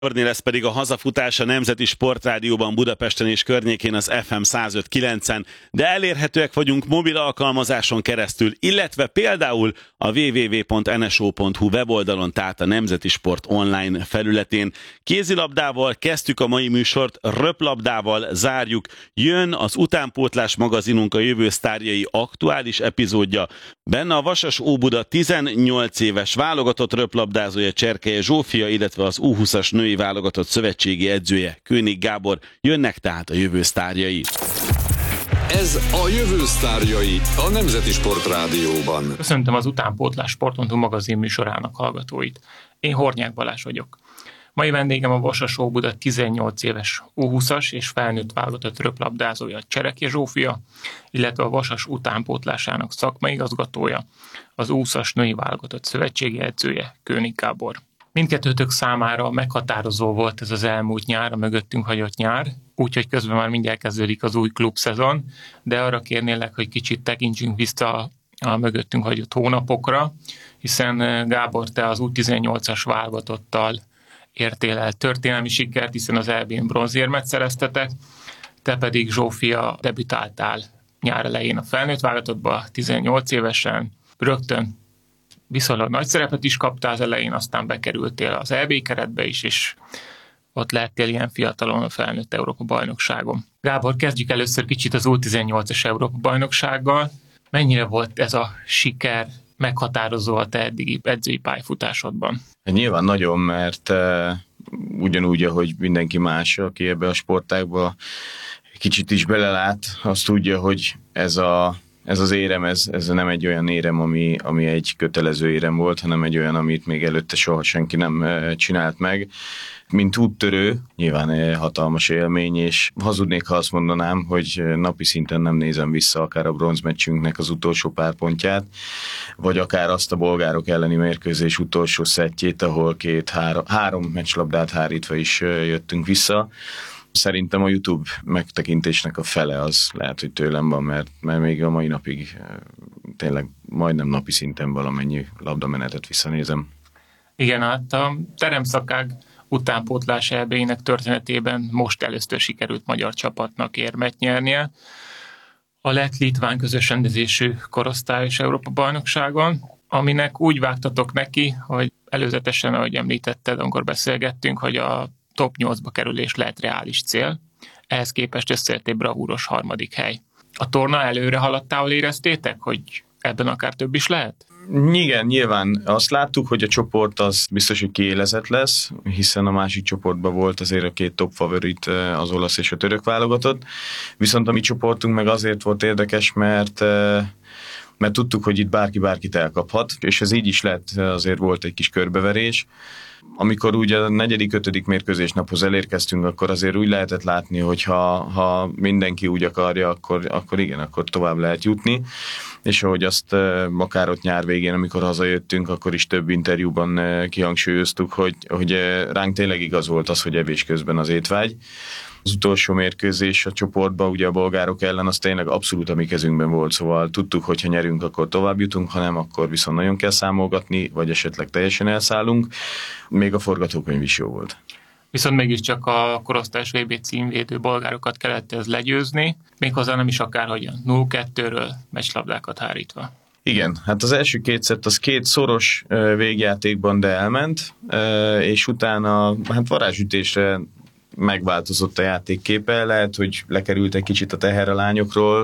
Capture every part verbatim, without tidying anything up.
Torni lesz pedig a hazafutás a Nemzeti Sportrádióban Budapesten és környékén az ef em száz öt kilencen, de elérhetőek vagyunk mobil alkalmazáson keresztül, illetve például a double-u double-u double-u pont en es o pont hu weboldalon, tehát a Nemzeti Sport online felületén. Kézilabdával kezdtük a mai műsort, röplabdával zárjuk. Jön az Utánpótlás magazinunk a jövő sztárjai aktuális epizódja. Benne a Vasas Óbuda tizennyolc éves válogatott röplabdázója Cserkelye Zsófia, illetve az U húszas női válogatott szövetségi edzője König Gábor. Jönnek tehát a jövő sztárjai. Ez a jövő sztárjai a Nemzeti Sport Rádióban. Köszöntöm az Utánpótlás Sport pont hu magazin műsorának hallgatóit. Én Hornyák Balázs vagyok. Mai vendégem a Vasas Óbuda tizennyolc éves U húszas és felnőtt válogatott röplabdázója Cserkelye Zsófia, illetve a Vasas utánpótlásának szakmai igazgatója, az U húszas női válogatott szövetségi edzője König Gábor. Mindkettőtök számára meghatározó volt ez az elmúlt nyár, a mögöttünk hagyott nyár, úgyhogy közben már mindjárt kezdődik az új klubszezon, de arra kérnélek, hogy kicsit tekintsünk vissza a mögöttünk hagyott hónapokra, hiszen Gábor, te az U tizennyolcas válogatottal értél el történelmi sikert, hiszen az é bén bronzérmet szereztetek, te pedig Zsófia debütáltál nyár elején a felnőtt válogatottba, tizennyolc évesen, rögtön viszonylag nagy szerepet is kaptál az elején, aztán bekerültél az é bé keretbe is, és ott lettél ilyen fiatalon a felnőtt Európa-bajnokságon. Gábor, kezdjük először kicsit az U tizennyolcas Európa-bajnoksággal. Mennyire volt ez a siker meghatározó a te eddigi edzői pályafutásodban? Nyilván nagyon, mert uh, ugyanúgy, ahogy mindenki más, aki ebbe a sportágba kicsit is belelát, azt tudja, hogy ez a Ez az érem, ez, ez nem egy olyan érem, ami, ami egy kötelező érem volt, hanem egy olyan, amit még előtte soha senki nem csinált meg. Mint úttörő, nyilván hatalmas élmény, és hazudnék, ha azt mondanám, hogy napi szinten nem nézem vissza akár a bronzmeccsünknek az utolsó pár pontját, vagy akár azt a bolgárok elleni mérkőzés utolsó szettjét, ahol két, három, három meccslabdát hárítva is jöttünk vissza. Szerintem a YouTube megtekintésnek a fele az lehet, hogy tőlem van, mert, mert még a mai napig tényleg majdnem napi szinten valamennyi labdamenetet visszanézem. Igen, hát a teremszakág utánpótlás é bének történetében most először sikerült magyar csapatnak érmet nyernie. A lett-litván közös rendezésű korosztályos Európa-bajnokságon, aminek úgy vágtatok neki, hogy előzetesen, ahogy említetted, amikor beszélgettünk, hogy a top nyolcba kerülés lehet reális cél, ehhez képest összejött egy bravúros harmadik hely. A torna előre haladtával éreztétek, hogy ebben akár több is lehet? Igen, nyilván azt láttuk, hogy a csoport az biztos, hogy kiélezett lesz, hiszen a másik csoportban volt azért a két top favorit, az olasz és a török válogatott, viszont a mi csoportunk meg azért volt érdekes, mert mert tudtuk, hogy itt bárki bárkit elkaphat, és ez így is lett, azért volt egy kis körbeverés. Amikor úgy a negyedik, ötödik mérkőzés naphoz elérkeztünk, akkor azért úgy lehetett látni, hogy ha, ha mindenki úgy akarja, akkor, akkor igen, akkor tovább lehet jutni. És ahogy azt akár ott nyár végén, amikor hazajöttünk, akkor is több interjúban kihangsúlyoztuk, hogy, hogy ránk tényleg igaz volt az, hogy evés közben az étvágy. Az utolsó mérkőzés a csoportban, ugye a bolgárok ellen, az tényleg abszolút a mi kezünkben volt, szóval tudtuk, hogy ha nyerünk, akkor tovább jutunk, ha nem, akkor viszont nagyon kell számolgatni, vagy esetleg teljesen elszállunk. Még a forgatókönyv is jó volt. Viszont mégiscsak a korosztályos vé bé címvédő bolgárokat kellett ez legyőzni, méghozzá nem is akárhogyan, nulla kettőről meccslabdákat hárítva. Igen, hát az első két szett az két szoros végjátékban, de elment, és utána hát varázsütésre megváltozott a játékképe, lehet, hogy lekerült egy kicsit a teher a lányokról,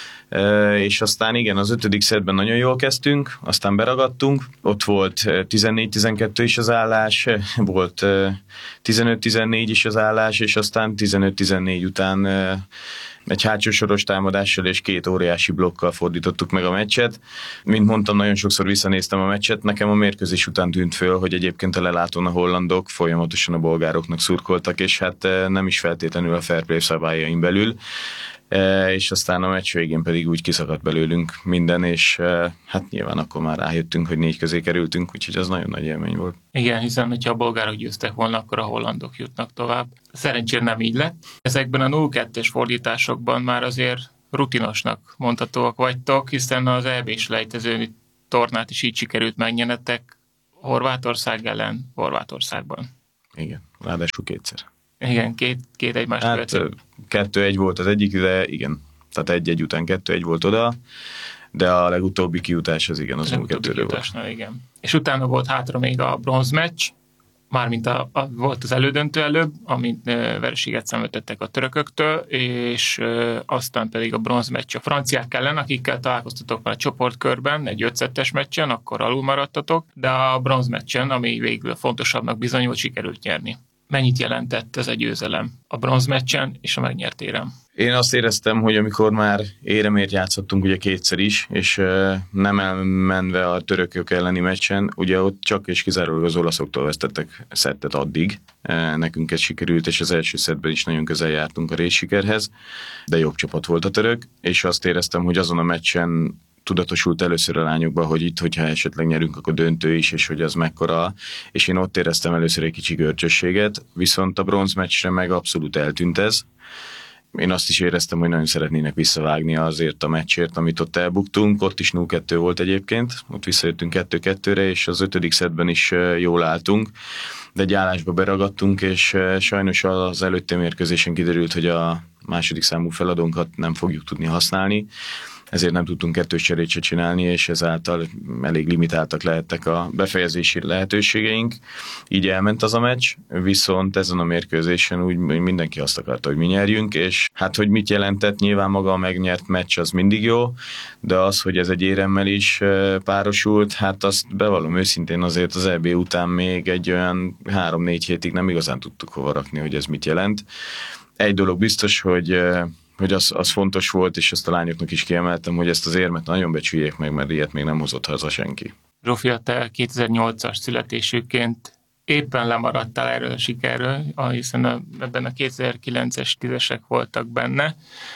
és aztán igen, az ötödik szettben nagyon jól kezdtünk, aztán beragadtunk, ott volt tizennégy tizenkettő is az állás, volt tizenöt tizennégy is az állás, és aztán tizenöt tizennégy után egy hátsó soros támadással és két óriási blokkal fordítottuk meg a meccset. Mint mondtam, nagyon sokszor visszanéztem a meccset, nekem a mérkőzés után tűnt föl, hogy egyébként a lelátón a hollandok folyamatosan a bolgároknak szurkoltak, és hát nem is feltétlenül a fair play szabályain belül. És aztán a meccs végén pedig úgy kiszakadt belőlünk minden, és hát nyilván akkor már rájöttünk, hogy négy közé kerültünk, úgyhogy az nagyon nagy élmény volt. Igen, hiszen hogyha a bolgárok győztek volna, akkor a hollandok jutnak tovább. Szerencsére nem így lett. Ezekben a nulla kettős fordításokban már azért rutinosnak mondhatóak vagytok, hiszen az é bés lejtezőn tornát is így sikerült megnyenetek Horvátország ellen Horvátországban. Igen, ráadásul kétszer. Igen, két, két egymást Hát követő. kettő-egy volt az egyik, de igen. Tehát egy-egy után kettő-egy volt oda, de a legutóbbi kijutás az igen, az nulla kettőre volt. Igen. És utána volt hátra még a bronzmeccs, mármint a, a, volt az elődöntő előbb, amit e, vereséget szenvedtettek a törököktől, és e, aztán pedig a bronzmeccs a franciák ellen, akikkel találkoztatok már a csoportkörben, egy ötszettes meccsen, akkor alul maradtatok, de a bronzmeccsen, ami végül fontosabbnak bizonyult, sikerült nyerni. Mennyit jelentett ez a győzelem a bronzmeccsen és a megnyert érem? Én azt éreztem, hogy amikor már éremért játszottunk ugye kétszer is, és uh, nem elmenve a törökök elleni meccsen, ugye ott csak és kizárólag az olaszoktól vesztettek szettet addig. Uh, nekünk ez sikerült, és az első szettben is nagyon közel jártunk a részsikerhez, de jobb csapat volt a török, és azt éreztem, hogy azon a meccsen tudatosult először a lányokban, hogy itt, hogyha esetleg nyerünk, akkor döntő is, és hogy az mekkora, és én ott éreztem először egy kicsi görcsösséget, viszont a bronzmeccsre meg abszolút eltűnt ez. Én azt is éreztem, hogy nagyon szeretnének visszavágni azért a meccsért, amit ott elbuktunk, ott is nulla kettő volt egyébként, ott visszajöttünk kettő kettőre, és az ötödik szettben is jól álltunk, de egy állásba beragadtunk, és sajnos az előtti mérkőzésen kiderült, hogy a második számú feladónkat nem fogjuk tudni használni, ezért nem tudtunk kettős cserét se csinálni, és ezáltal elég limitáltak lehettek a befejezési lehetőségeink. Így elment az a meccs, viszont ezen a mérkőzésen úgy mindenki azt akarta, hogy mi nyerjünk, és hát, hogy mit jelentett, nyilván maga a megnyert meccs az mindig jó, de az, hogy ez egy éremmel is párosult, hát azt bevallom őszintén azért az é bé után még egy olyan három-négy hétig nem igazán tudtuk hova rakni, hogy ez mit jelent. Egy dolog biztos, hogy hogy az, az fontos volt, és ezt a lányoknak is kiemeltem, hogy ezt az érmet nagyon becsüljék meg, mert ilyet még nem hozott haza senki. Zsófia, te kétezer-nyolcas születésűként éppen lemaradtál erről a sikerről, hiszen ebben a kétezer-kilences tízesek voltak benne,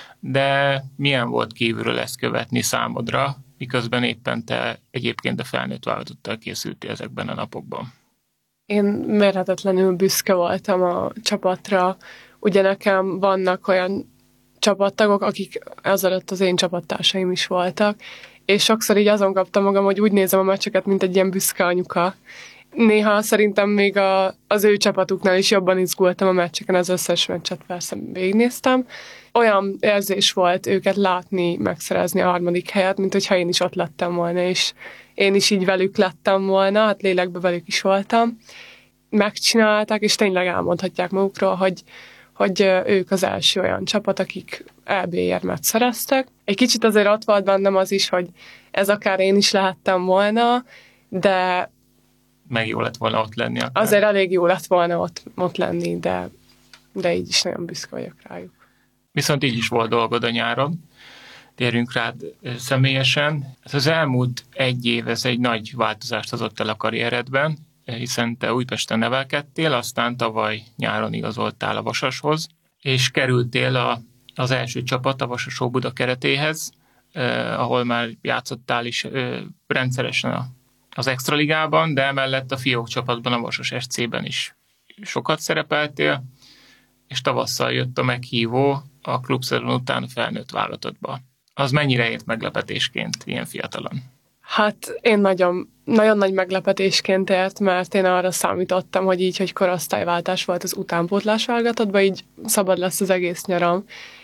de milyen volt kívülről ezt követni számodra, miközben éppen te egyébként a felnőtt válogatottal készültél ezekben a napokban? Én mérhetetlenül büszke voltam a csapatra, ugye nekem vannak olyan csapattagok, akik azelőtt az én csapattársaim is voltak, és sokszor így azon kaptam magam, hogy úgy nézem a meccseket, mint egy ilyen büszke anyuka. Néha szerintem még a, az ő csapatuknál is jobban izgultam a meccseken, az összes meccset persze végignéztem. Olyan érzés volt őket látni, megszerezni a harmadik helyet, mint hogyha én is ott lettem volna, és én is így velük lettem volna, hát lélekben velük is voltam. Megcsinálták, és tényleg elmondhatják magukról, hogy hogy ők az első olyan csapat, akik é bé érmet szereztek. Egy kicsit azért ott volt bennem az is, hogy ez akár én is lehettem volna, de meg jó lett volna ott lenni akár. Azért elég jó lett volna ott, ott lenni, de, de így is nagyon büszke vagyok rájuk. Viszont így is volt dolgod a nyáron. Térjünk rád személyesen. Ez az elmúlt egy év, ez egy nagy változást hozott el a karrieredben, hiszen te Újpesten nevelkedtél, aztán tavaly nyáron igazoltál a Vasashoz, és kerültél a, az első csapat, a Vasas Óbuda keretéhez, eh, ahol már játszottál is eh, rendszeresen a, az Extraligában, de emellett a fiók csapatban, a Vasas es cében is sokat szerepeltél, és tavasszal jött a meghívó a klubszezon után a felnőtt válogatottba. Az mennyire ért meglepetésként ilyen fiatalon? Hát én nagyon, nagyon nagy meglepetésként ért, mert én arra számítottam, hogy így, hogy korosztályváltás volt az utánpótlás válogatottban, így szabad lesz az egész nyaram.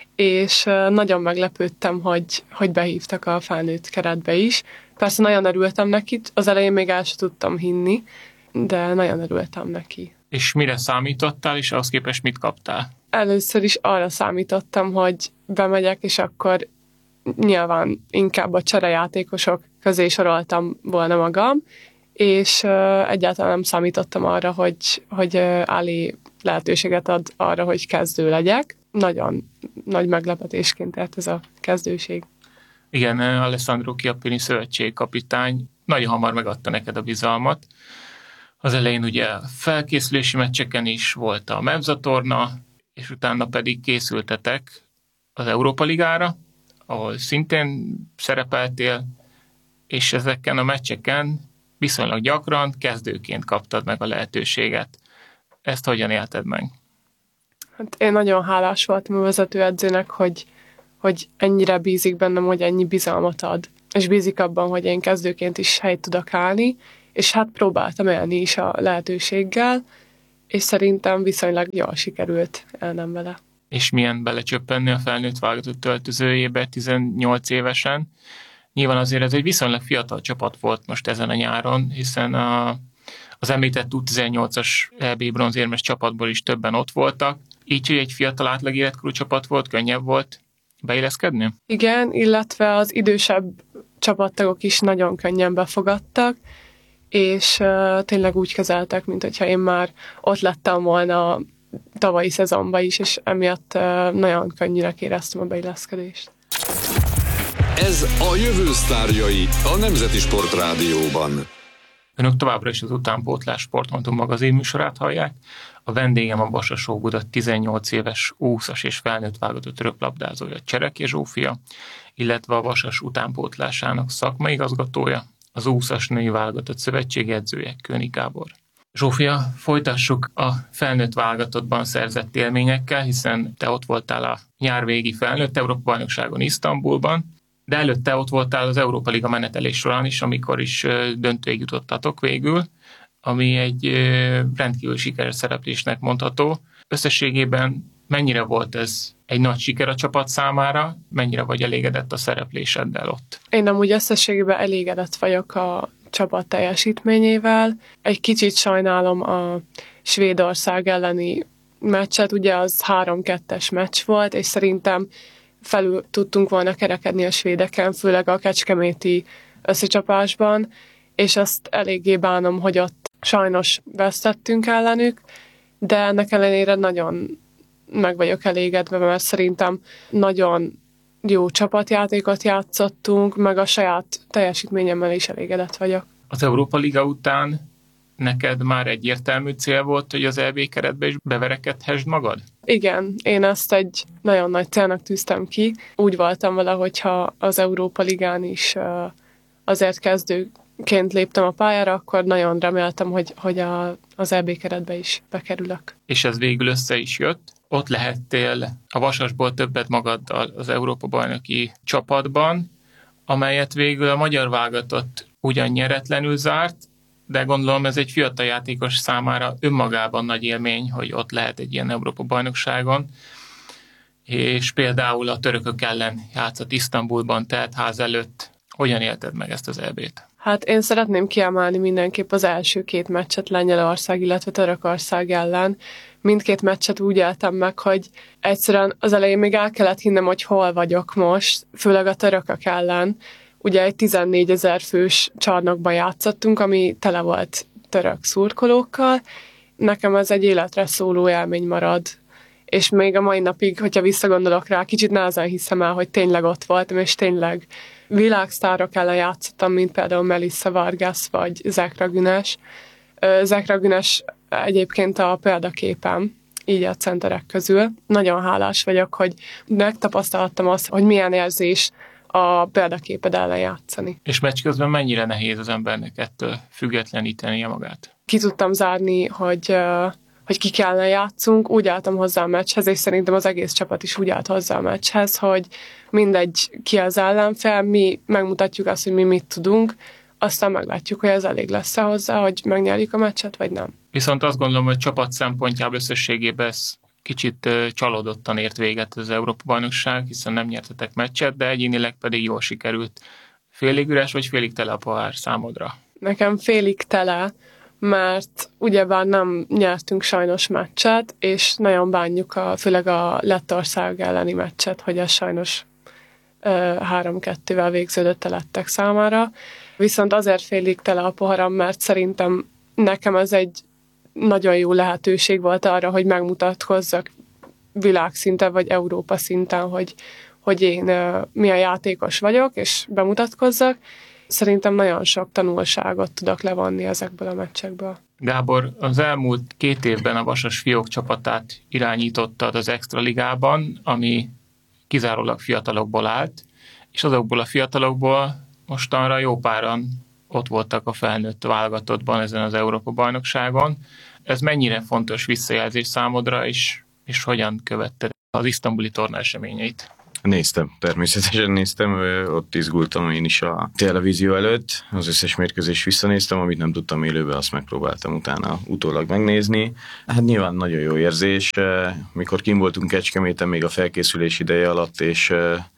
És nagyon meglepődtem, hogy, hogy behívtak a felnőtt keretbe is. Persze nagyon örültem neki, az elején még el sem tudtam hinni, de nagyon örültem neki. És mire számítottál, és ahhoz képest mit kaptál? Először is arra számítottam, hogy bemegyek, és akkor nyilván inkább a cserejátékosok közé soroltam volna magam, és uh, egyáltalán nem számítottam arra, hogy, hogy uh, Ali lehetőséget ad arra, hogy kezdő legyek. Nagyon nagy meglepetésként ért ez a kezdőség. Igen, Alessandro Chiappini szövetségkapitány nagyon hamar megadta neked a bizalmat. Az elején ugye felkészülési meccseken is volt a mezzatorna, és utána pedig készültetek az Európa Ligára, ahol szintén szerepeltél, és ezeken a meccseken viszonylag gyakran kezdőként kaptad meg a lehetőséget. Ezt hogyan élted meg? Hát én nagyon hálás voltam a vezetőedzőnek, hogy, hogy ennyire bízik bennem, hogy ennyi bizalmat ad. És bízik abban, hogy én kezdőként is helyt tudok állni, és hát próbáltam élni is a lehetőséggel, és szerintem viszonylag jól sikerült elnem vele. És milyen belecsöppenni a felnőtt válogatott öltözőjébe tizennyolc évesen. Nyilván azért ez egy viszonylag fiatal csapat volt most ezen a nyáron, hiszen a, az említett U tizennyolcas é bé bronzérmes csapatból is többen ott voltak. Így, hogy egy fiatal átlag életkorú csapat volt, könnyebb volt beilleszkedni? Igen, illetve az idősebb csapattagok is nagyon könnyen befogadtak, és uh, tényleg úgy kezeltek, mint hogyha én már ott lettem volna a tavalyi szezonban is, és emiatt uh, nagyon könnyűnek éreztem a beilleszkedést. Ez a jövő sztárjai a Nemzeti Sport Rádióban. Önök továbbra is az Utánpótlás Sportmontum magazin műsorát hallják. A vendégem a Vasas Óbuda tizennyolc éves U húszas és felnőtt válogatott röplabdázója Csereké Zsófia, illetve a Vasas utánpótlásának szakmai igazgatója, az U húszas női válogatott szövetségi edzője König Gábor. Zsófia, folytassuk a felnőtt válogatottban szerzett élményekkel, hiszen te ott voltál a nyárvégi felnőtt Európa-bajnokságon Isztambulban, de előtte ott voltál az Európa Liga menetelés során is, amikor is döntőig jutottatok végül, ami egy rendkívül sikeres szereplésnek mondható. Összességében mennyire volt ez egy nagy siker a csapat számára, mennyire vagy elégedett a szerepléseddel ott? Én amúgy összességében elégedett vagyok a csapat teljesítményével. Egy kicsit sajnálom a Svédország elleni meccset, ugye az három kettes meccs volt, és szerintem felül tudtunk volna kerekedni a svédeken, főleg a kecskeméti összecsapásban, és azt eléggé bánom, hogy ott sajnos vesztettünk ellenük, de ennek ellenére nagyon meg vagyok elégedve, mert szerintem nagyon jó csapatjátékot játszottunk, meg a saját teljesítményemmel is elégedett vagyok. Az Európa Liga után neked már egyértelmű cél volt, hogy az é bé keretbe is beverekedhessd magad? Igen, én ezt egy nagyon nagy célnak tűztem ki. Úgy voltam vele, hogyha az Európa Ligán is azért kezdőként léptem a pályára, akkor nagyon reméltem, hogy, hogy a, az é bé keretbe is bekerülök. És ez végül össze is jött. Ott lehettél a Vasasból többet magaddal az Európa-bajnoki csapatban, amelyet végül a magyar válogatott ugyan nyeretlenül zárt, de gondolom ez egy fiatal játékos számára önmagában nagy élmény, hogy ott lehet egy ilyen Európa-bajnokságon, és például a törökök ellen játszott Isztambulban, telt ház előtt. Hogyan élted meg ezt az é bét? Hát én szeretném kiemelni mindenképp az első két meccset Lengyelország, illetve Törökország ellen. Mindkét meccset úgy éltem meg, hogy egyszerűen az elején még el kellett hinnem, hogy hol vagyok most, főleg a törökök ellen. Ugye egy tizennégyezer fős csarnokban játszottunk, ami tele volt török szurkolókkal. Nekem ez egy életre szóló élmény marad. És még a mai napig, hogyha visszagondolok rá, kicsit nehezen hiszem el, hogy tényleg ott voltam, és tényleg világsztárok ellen játszottam, mint például Melissa Vargas vagy Zekra Günes. Zekra Günes egyébként a példaképem, így a centerek közül. Nagyon hálás vagyok, hogy megtapasztalhattam azt, hogy milyen érzés a példaképed ellen játszani. És meccs közben mennyire nehéz az embernek ettől függetlenítenie magát? Ki tudtam zárni, hogy, hogy ki kellene játszunk, úgy álltam hozzá a meccshez, és szerintem az egész csapat is úgy állt hozzá a meccshez, hogy mindegy ki az ellenfél, mi megmutatjuk azt, hogy mi mit tudunk, aztán meglátjuk, hogy ez elég lesz hozzá, hogy megnyerjük a meccset, vagy nem. Viszont azt gondolom, hogy csapat szempontjából összességében ez kicsit csalódottan ért véget az Európa-bajnokság, hiszen nem nyertetek meccset, de egyénileg pedig jól sikerült. Félig üres vagy félig tele a pohár számodra? Nekem félig tele, mert ugyebár nem nyertünk sajnos meccset, és nagyon bánjuk a, főleg a Lettország elleni meccset, hogy ez sajnos három kettővel végződött a lettek számára. Viszont azért félig tele a poharam, mert szerintem nekem ez egy nagyon jó lehetőség volt arra, hogy megmutatkozzak világszinten vagy Európa szinten, hogy, hogy én milyen játékos vagyok, és bemutatkozzak. Szerintem nagyon sok tanulságot tudok levonni ezekből a meccsekből. Gábor, az elmúlt két évben a Vasas fiók csapatát irányítottad az Extraligában, ami kizárólag fiatalokból állt, és azokból a fiatalokból mostanra jó páran ott voltak a felnőtt válogatottban ezen az Európa-bajnokságon. Ez mennyire fontos visszajelzés számodra, és, és hogyan követted az isztambuli torna eseményeit? Néztem, természetesen néztem, ott izgultam én is a televízió előtt, az összes mérkőzést visszanéztem, amit nem tudtam élőben, azt megpróbáltam utána utólag megnézni. Hát nyilván nagyon jó érzés, mikor kim voltunk Kecskeméten még a felkészülés ideje alatt, és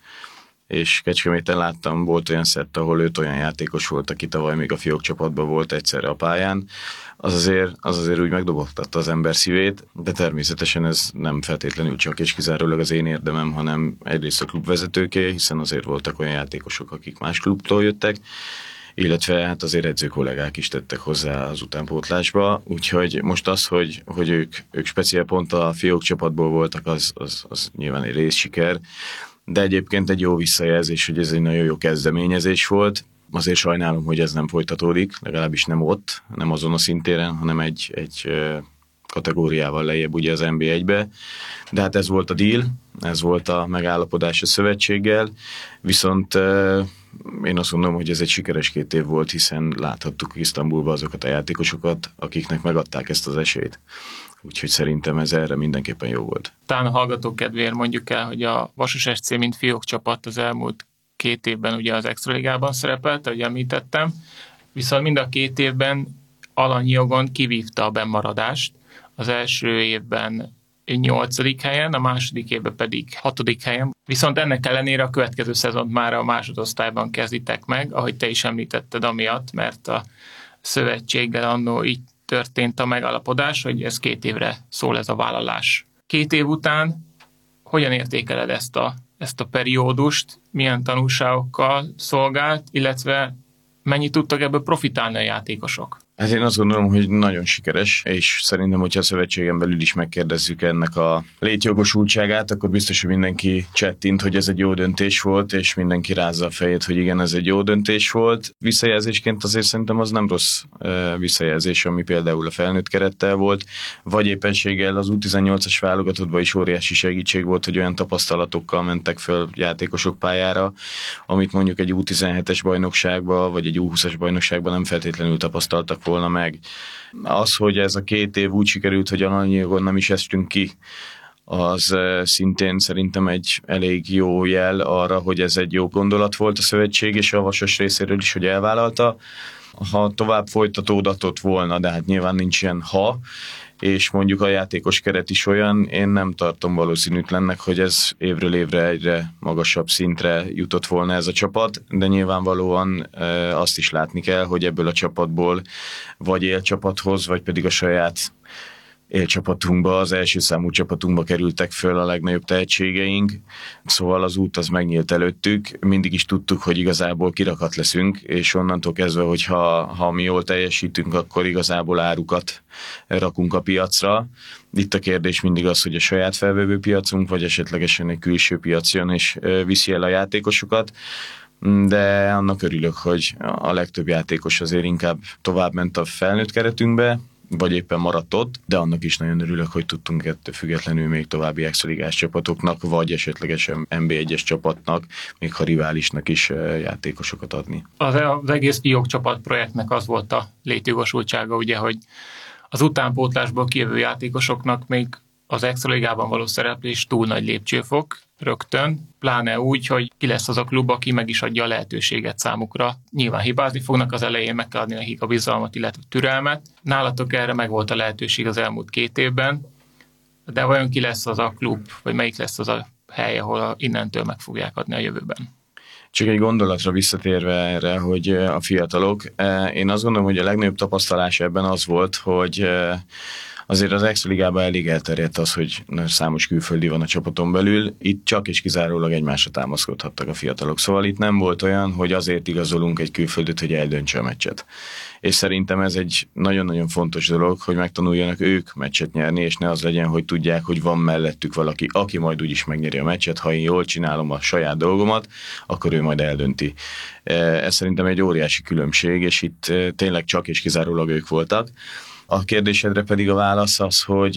és Kecskeméten láttam, volt olyan szett, ahol öt olyan játékos volt, aki tavaly még a fiók csapatban volt egyszerre a pályán, az azért, az azért úgy megdobogtatta az ember szívét, de természetesen ez nem feltétlenül csak és kizárólag az én érdemem, hanem egyrészt a klubvezetőké, hiszen azért voltak olyan játékosok, akik más klubtól jöttek, illetve hát azért edző kollégák is tettek hozzá az utánpótlásba, úgyhogy most az, hogy, hogy ők, ők speciál pont a fiók csapatból voltak, az, az, az nyilván egy részsiker, de egyébként egy jó visszajelzés, hogy ez egy nagyon jó kezdeményezés volt. Azért sajnálom, hogy ez nem folytatódik, legalábbis nem ott, nem azon a szintéren, hanem egy, egy kategóriával lejjebb ugye az en bé egybe. De hát ez volt a deal, ez volt a megállapodás a szövetséggel, viszont én azt mondom, hogy ez egy sikeres két év volt, hiszen láthattuk Isztambulban azokat a játékosokat, akiknek megadták ezt az esélyt. Úgyhogy szerintem ez erre mindenképpen jó volt. Talán a hallgatók kedvéért mondjuk el, hogy a Vasas es cé mint fiók csapat az elmúlt két évben ugye az Extraligában szerepelt, ahogy említettem, viszont mind a két évben alanyi jogon kivívta a bennmaradást. Az első évben nyolcadik helyen, a második évben pedig hatodik helyen. Viszont ennek ellenére a következő szezont már a másodosztályban kezditek meg, ahogy te is említetted amiatt, mert a szövetséggel annó így történt a megalapodás, hogy ez két évre szól ez a vállalás. Két év után hogyan értékeled ezt a, ezt a periódust, milyen tanulságokkal szolgált, illetve mennyit tudtak ebből profitálni a játékosok? Hát én azt gondolom, hogy nagyon sikeres, és szerintem, hogyha a szövetségen belül is megkérdezzük ennek a létjogosultságát, akkor biztos, hogy mindenki csettint, hogy ez egy jó döntés volt, és mindenki rázza a fejét, hogy igen, ez egy jó döntés volt. Visszajelzésként azért szerintem az nem rossz visszajelzés, ami például a felnőtt kerettel volt, vagy éppenséggel az U tizennyolcas válogatottban is óriási segítség volt, hogy olyan tapasztalatokkal mentek föl játékosok pályára, amit mondjuk egy U tizenhetes bajnokságban, vagy egy U húszas bajnokságban nem feltétlenül tapasztaltak volna meg. Az, hogy ez a két év úgy sikerült, hogy alanyijogon nem is estünk ki, az szintén szerintem egy elég jó jel arra, hogy ez egy jó gondolat volt a szövetség, és a Vasas részéről is, hogy elvállalta. Ha tovább folytatódott volna, de hát nyilván nincs ilyen ha, és mondjuk a játékos keret is olyan, én nem tartom valószínűtlennek, hogy ez évről évre egyre magasabb szintre jutott volna ez a csapat, de nyilvánvalóan e, azt is látni kell, hogy ebből a csapatból vagy élcsapathoz, vagy pedig a saját élcsapatunkba, az első számú csapatunkba kerültek föl a legnagyobb tehetségeink, szóval az út az megnyílt előttük, mindig is tudtuk, hogy igazából kirakat leszünk, és onnantól kezdve, hogy ha, ha mi jól teljesítünk, akkor igazából árukat rakunk a piacra. Itt a kérdés mindig az, hogy a saját felvevő piacunk, vagy esetlegesen egy külső piac jön és viszi el a játékosokat, de annak örülök, hogy a legtöbb játékos azért inkább tovább ment a felnőtt keretünkbe, vagy éppen maradt ott, de annak is nagyon örülök, hogy tudtunk ettől függetlenül még további extraligás csapatoknak, vagy esetlegesen en bé egyes csapatnak, még ha riválisnak is játékosokat adni. Az, az egész fiók csapat projektnek az volt a létjogosultsága, ugye, hogy az utánpótlásból kijövő játékosoknak még az extraligában való szereplés túl nagy lépcsőfok rögtön, pláne úgy, hogy ki lesz az a klub, aki meg is adja a lehetőséget számukra. Nyilván hibázni fognak az elején, meg kell adni nekik a bizalmat, illetve türelmet. Nálatok erre meg volt a lehetőség az elmúlt két évben, de vajon ki lesz az a klub, vagy melyik lesz az a hely, ahol innentől meg fogják adni a jövőben? Csak egy gondolatra visszatérve erre, hogy a fiatalok, én azt gondolom, hogy a legnagyobb tapasztalás ebben az volt, hogy azért az Extraligában elég elterjedt az, hogy számos külföldi van a csapaton belül, itt csak és kizárólag egymásra támaszkodhattak a fiatalok. Szóval itt nem volt olyan, hogy azért igazolunk egy külföldöt, hogy eldöntse a meccset. És szerintem ez egy nagyon-nagyon fontos dolog, hogy megtanuljanak ők meccset nyerni, és ne az legyen, hogy tudják, hogy van mellettük valaki, aki majd úgyis megnyeri a meccset, ha én jól csinálom a saját dolgomat, akkor ő majd eldönti. Ez szerintem egy óriási különbség, és itt tényleg csak és kizárólag ők voltak. A kérdésedre pedig a válasz az, hogy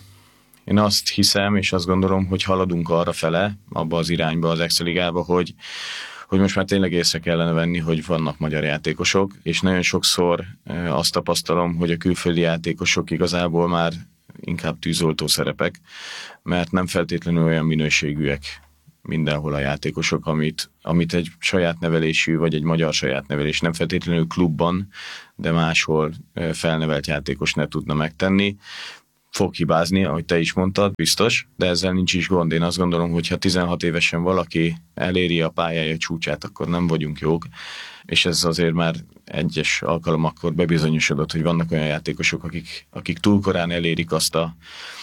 én azt hiszem, és azt gondolom, hogy haladunk arra fele, abba az irányba az Extraligába, hogy, hogy most már tényleg észre kellene venni, hogy vannak magyar játékosok, és nagyon sokszor azt tapasztalom, hogy a külföldi játékosok igazából már inkább tűzoltó szerepek, mert nem feltétlenül olyan minőségűek, mindenhol a játékosok, amit, amit egy saját nevelésű, vagy egy magyar saját nevelés, nem feltétlenül klubban, de máshol felnevelt játékos ne tudna megtenni. Fog hibázni, ahogy te is mondtad, biztos, de ezzel nincs is gond. Én azt gondolom, hogy ha tizenhat évesen valaki eléri a pályája csúcsát, akkor nem vagyunk jók, és ez azért már egyes alkalomakkor bebizonyosodott, hogy vannak olyan játékosok, akik, akik túl korán elérik azt a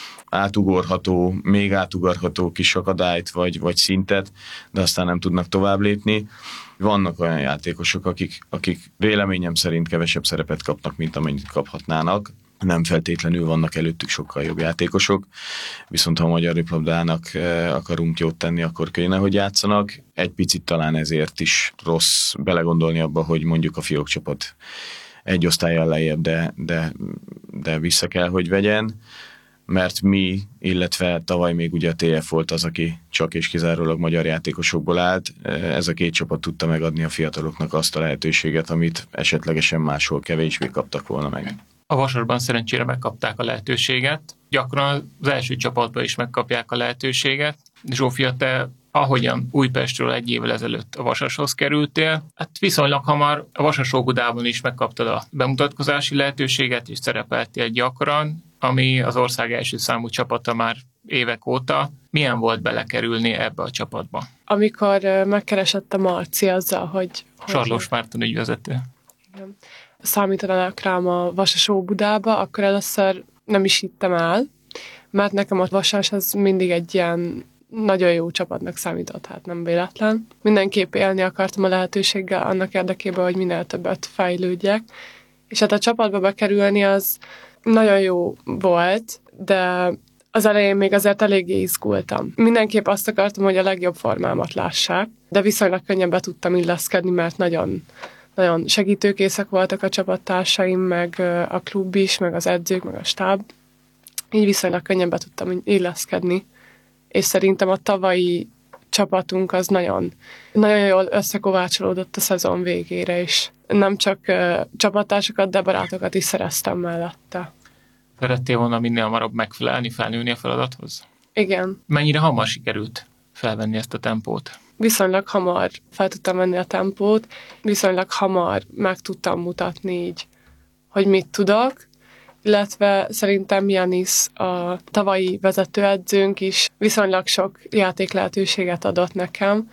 átugorható, még átugorható kis akadályt, vagy, vagy szintet, de aztán nem tudnak tovább lépni. Vannak olyan játékosok, akik, akik véleményem szerint kevesebb szerepet kapnak, mint amennyit kaphatnának. Nem feltétlenül vannak előttük sokkal jobb játékosok, viszont ha a magyar röplabdának akarunk jót tenni, akkor kéne, hogy játszanak. Egy picit talán ezért is rossz belegondolni abba, hogy mondjuk a fiók csapat egy osztállyal lejjebb, de, de, de vissza kell, hogy vegyen, mert mi, illetve tavaly még ugye a té ef volt az, aki csak és kizárólag magyar játékosokból állt. Ez a két csapat tudta megadni a fiataloknak azt a lehetőséget, amit esetlegesen máshol kevésbé kaptak volna meg. A Vasasban szerencsére megkapták a lehetőséget, gyakran az első csapatban is megkapják a lehetőséget. Zsófia, te ahogyan Újpestről egy évvel ezelőtt a Vasashoz kerültél, hát viszonylag hamar a Vasas Óbudában is megkaptad a bemutatkozási lehetőséget, és szerepeltél gyakran, ami az ország első számú csapata már évek óta. Milyen volt belekerülni ebbe a csapatba? Amikor megkeresett a Marci azzal, hogy... Sarlós Márton ügyvezető. Igen. Számítanak rám a Vasas Óbudába, akkor először nem is hittem el, mert nekem a Vasas az mindig egy ilyen nagyon jó csapatnak számított, hát nem véletlen. Mindenképp élni akartam a lehetőséggel annak érdekében, hogy minél többet fejlődjek. És hát a csapatba bekerülni az nagyon jó volt, de az elején még azért eléggé izgultam. Mindenképp azt akartam, hogy a legjobb formámat lássák, de viszonylag könnyen be tudtam illeszkedni, mert nagyon, nagyon segítőkészek voltak a csapattársaim, meg a klub is, meg az edzők, meg a stáb. Így viszonylag könnyen be tudtam illeszkedni. És szerintem a tavalyi csapatunk az nagyon, nagyon jól összekovácsolódott a szezon végére is. Nem csak uh, csapattársakat, de barátokat is szereztem mellette. Szerettél volna minél hamarabb megfelelni, felnőni a feladathoz? Igen. Mennyire hamar sikerült felvenni ezt a tempót? Viszonylag hamar fel tudtam venni a tempót, viszonylag hamar meg tudtam mutatni így, hogy mit tudok, illetve szerintem Janis, a tavalyi vezetőedzőnk is viszonylag sok játék lehetőséget adott nekem,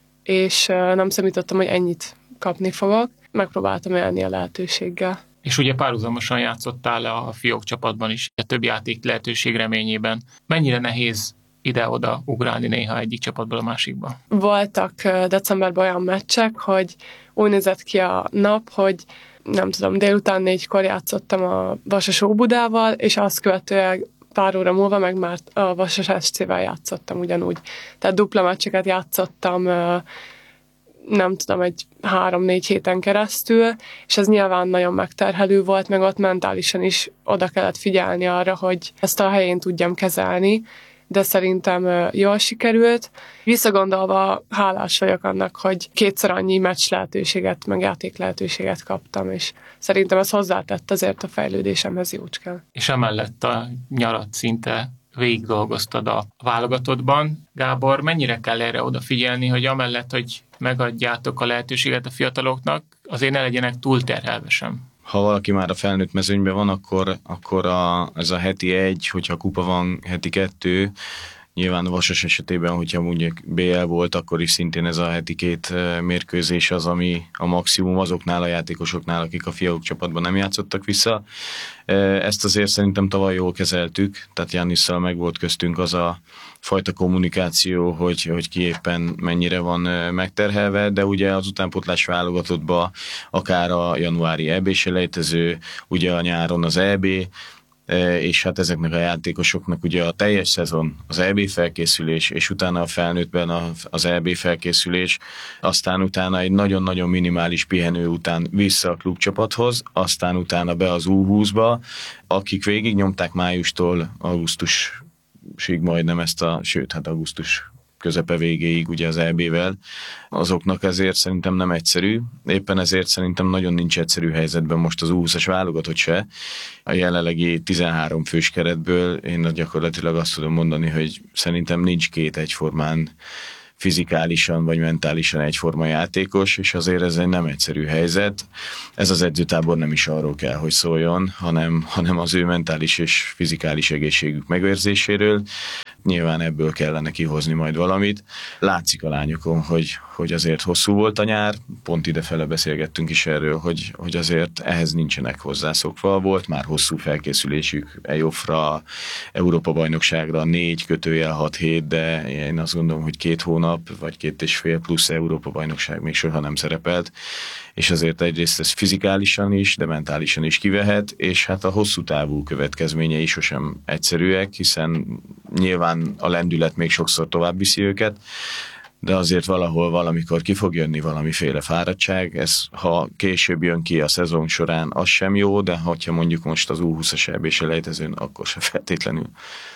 és nem számítottam, hogy ennyit kapni fogok. Megpróbáltam élni a lehetőséggel. És ugye párhuzamosan játszottál a fiók csapatban is, a több játék lehetőség reményében. Mennyire nehéz ide-oda ugrálni néha egyik csapatból a másikba? Voltak decemberben olyan meccsek, hogy úgy nézett ki a nap, hogy nem tudom, délután négykor játszottam a Vasas Óbudával, és azt követően pár óra múlva meg már a Vasas es cé-vel játszottam ugyanúgy. Tehát dupla meccseket játszottam, nem tudom, egy három-négy héten keresztül, és ez nyilván nagyon megterhelő volt, meg ott mentálisan is oda kellett figyelni arra, hogy ezt a helyén tudjam kezelni, de szerintem jól sikerült. Visszagondolva hálás vagyok annak, hogy kétszer annyi meccs lehetőséget, meg játék lehetőséget kaptam, és szerintem ez hozzátett azért a fejlődésemhez jócskán. És emellett a nyarat szinte végig dolgoztad a válogatottban. Gábor, mennyire kell erre odafigyelni, hogy amellett, hogy megadjátok a lehetőséget a fiataloknak, azért ne legyenek túlterhelve sem? Ha valaki már a felnőtt mezőnyben van, akkor, akkor a, ez a heti egy, hogyha kupa van, heti kettő, nyilván a Vasas esetében, hogyha mondjuk bé el volt, akkor is szintén ez a heti két mérkőzés az, ami a maximum azoknál a játékosoknál, akik a fiúk csapatban nem játszottak vissza. Ezt azért szerintem tavaly jól kezeltük, tehát Janisszal meg volt köztünk az a fajta kommunikáció, hogy, hogy ki éppen mennyire van megterhelve, de ugye az utánpótlás válogatottba akár a januári é bé-selejtező, ugye a nyáron az é bé, és hát ezeknek a játékosoknak ugye a teljes szezon, az é bé felkészülés, és utána a felnőttben az é bé felkészülés, aztán utána egy nagyon-nagyon minimális pihenő után vissza a klubcsapathoz, aztán utána be az U húszba, akik végig nyomták májustól augusztusig majdnem ezt a, sőt, hát augusztus közepe végéig ugye az é bével, azoknak ezért szerintem nem egyszerű. Éppen ezért szerintem nagyon nincs egyszerű helyzetben most az U húszas válogatott se. A jelenlegi tizenhárom fős keretből én gyakorlatilag azt tudom mondani, hogy szerintem nincs két egyformán fizikálisan vagy mentálisan egyforma játékos, és azért ez egy nem egyszerű helyzet. Ez az edzőtábor nem is arról kell, hogy szóljon, hanem, hanem az ő mentális és fizikális egészségük megőrzéséről. Nyilván ebből kellene kihozni majd valamit. Látszik a lányokon, hogy, hogy azért hosszú volt a nyár, pont idefele beszélgettünk is erről, hogy, hogy azért ehhez nincsenek hozzászokva. Volt már hosszú felkészülésük E J O F-ra, Európa-bajnokságra, négy kötőjel hat hét, de én azt gondolom, hogy két hónap, vagy két és fél plusz Európa-bajnokság még soha nem szerepelt, és azért egyrészt ez fizikálisan is, de mentálisan is kivehet, és hát a hosszú távú következményei sosem egyszerűek, hiszen nyilván a lendület még sokszor tovább viszi őket, de azért valahol valamikor ki fog jönni valamiféle fáradtság. Ez, ha később jön ki a szezon során, az sem jó, de ha mondjuk most az U húszas é bé-selejtezőn, akkor se feltétlenül.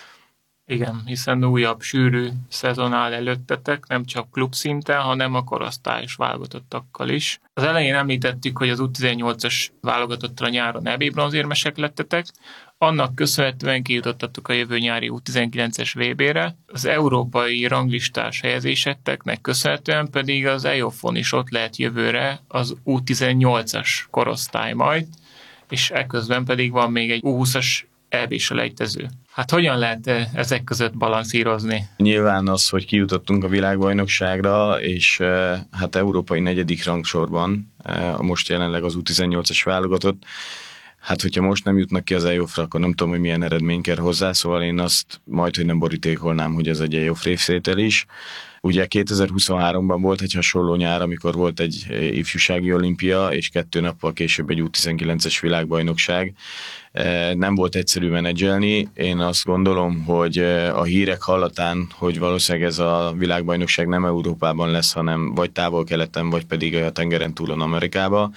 Igen, hiszen újabb sűrű szezon áll előttetek, nem csak klubszinten, hanem a korosztályos válogatottakkal is. Az elején említettük, hogy az U tizennyolcas válogatottra nyáron é bé bronzérmesek lettetek, annak köszönhetően kijutottatok a jövő nyári U tizenkilences vé bé-re, az európai ranglistás helyezéseteknek köszönhetően pedig az E J O F-on is ott lehet jövőre az U tizennyolcas korosztály majd, és ekközben pedig van még egy U húszas é bé-selejtező. Hát hogyan lehet ezek között balanszírozni? Nyilván az, hogy kijutottunk a világbajnokságra, és hát európai negyedik rangsorban, most jelenleg az U tizennyolcas válogatott, hát hogyha most nem jutnak ki az E J O F-ra, akkor nem tudom, hogy milyen eredmény kell hozzá, szóval én azt majd, hogy nem borítékolnám, hogy ez egy E J O F részvétel is. Ugye kétezer-huszonháromban volt egy hasonló nyár, amikor volt egy ifjúsági olimpia, és kettő nappal később egy U tizenkilences világbajnokság. Nem volt egyszerű menedzselni. Én azt gondolom, hogy a hírek hallatán, hogy valószínűleg ez a világbajnokság nem Európában lesz, hanem vagy távol-keleten, vagy pedig a tengeren túlon Amerikába.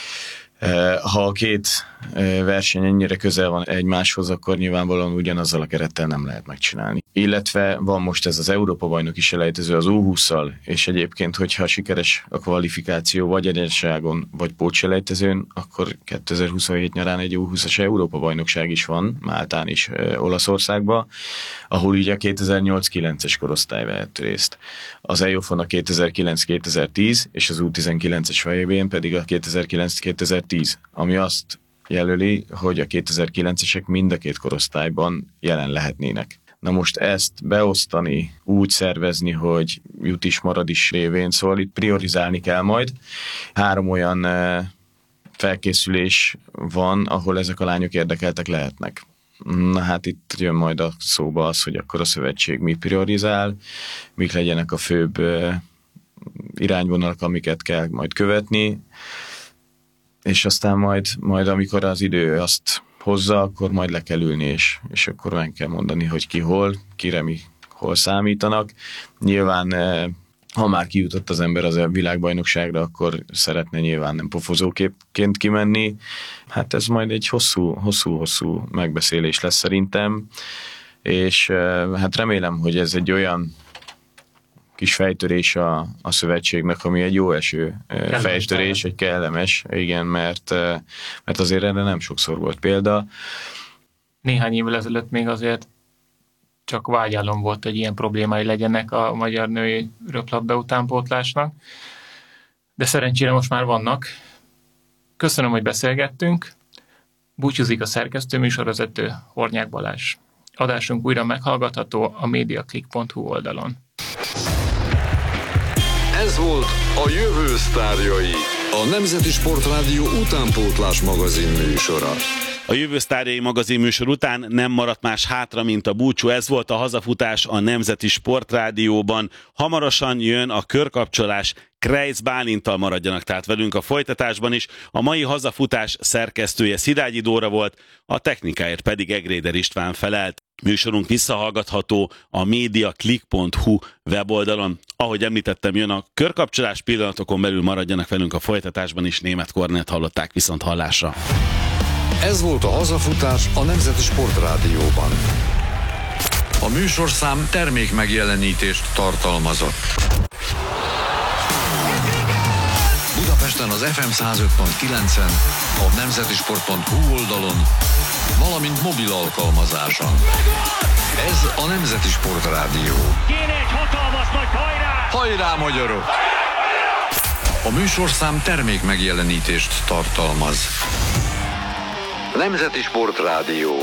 Ha a két verseny ennyire közel van egymáshoz, akkor nyilvánvalóan ugyanazzal a kerettel nem lehet megcsinálni. Illetve van most ez az Európa-bajnoki selejtező az U hússzal, és egyébként, hogyha sikeres a kvalifikáció vagy egyensúlyon, vagy pótselejtezőn, akkor kétezer-huszonhét nyarán egy U húszas Európa-bajnokság is van, Máltán is, Olaszországban, ahol ugye a kétezer-nyolc-kilences korosztály vehet részt. Az E J O F-on a kétezer-kilenc-kétezer-tíz, és az U tizenkilences vé bén pedig a kétezer-kilenc-kétezer-tíz, ami azt jelöli, hogy a kétezer-kilencesek mind a két korosztályban jelen lehetnének. Na most ezt beosztani, úgy szervezni, hogy jut is, marad is révén, szóval itt priorizálni kell majd. Három olyan felkészülés van, ahol ezek a lányok érdekeltek lehetnek. Na hát itt jön majd a szóba az, hogy akkor a szövetség mit priorizál, mik legyenek a főbb irányvonalak, amiket kell majd követni, és aztán majd, majd amikor az idő azt hozza, akkor majd le kell ülni, és, és akkor meg kell mondani, hogy ki hol, kire mi hol számítanak. Nyilván, ha már kijutott az ember az világbajnokságra, akkor szeretne nyilván nem pofozóként kimenni. Hát ez majd egy hosszú, hosszú, hosszú megbeszélés lesz szerintem, és hát remélem, hogy ez egy olyan kis fejtörés a, a szövetségnek, ami egy jó eső kellemes fejtörés, egy kellemes, igen, mert, mert azért erre nem sokszor volt példa. Néhány évvel ezelőtt még azért csak vágyálom volt, hogy ilyen problémái legyenek a magyar női röplabda utánpótlásnak, de szerencsére most már vannak. Köszönöm, hogy beszélgettünk. Búcsúzik a szerkesztő, műsorvezető Hornyák Balázs. Adásunk újra meghallgatható a mediaclick pont hu oldalon. Ez volt a Jövő sztárjai, a Nemzeti Sportrádió utánpótlás magazin műsora. A Jövő sztárjai magazin műsor után nem maradt más hátra, mint a búcsú. Ez volt a hazafutás a Nemzeti Sportrádióban. Hamarosan jön a körkapcsolás. Krejc Bálinttal, maradjanak tehát velünk a folytatásban is. A mai hazafutás szerkesztője Szilágyi Dóra volt, a technikáért pedig Egréder István felelt. Műsorunk visszahallgatható a mediaclick pont hu weboldalon. Ahogy említettem, jön a körkapcsolás, pillanatokon belül maradjanak velünk a folytatásban is. Németh Kornélt hallották, viszont hallásra. Ez volt a hazafutás a Nemzeti Sportrádióban. A műsorszám termék megjelenítést tartalmazott. Budapesten az ef em száz öt pont kilencen, a nemzetisport pont hu oldalon, valamint mobil alkalmazáson. Ez a Nemzeti Sportrádió. Kéne egy hatalmas nagy hajrá! Hajrá, magyarok! A műsorszám termék megjelenítést tartalmaz. Nemzeti Sportrádió.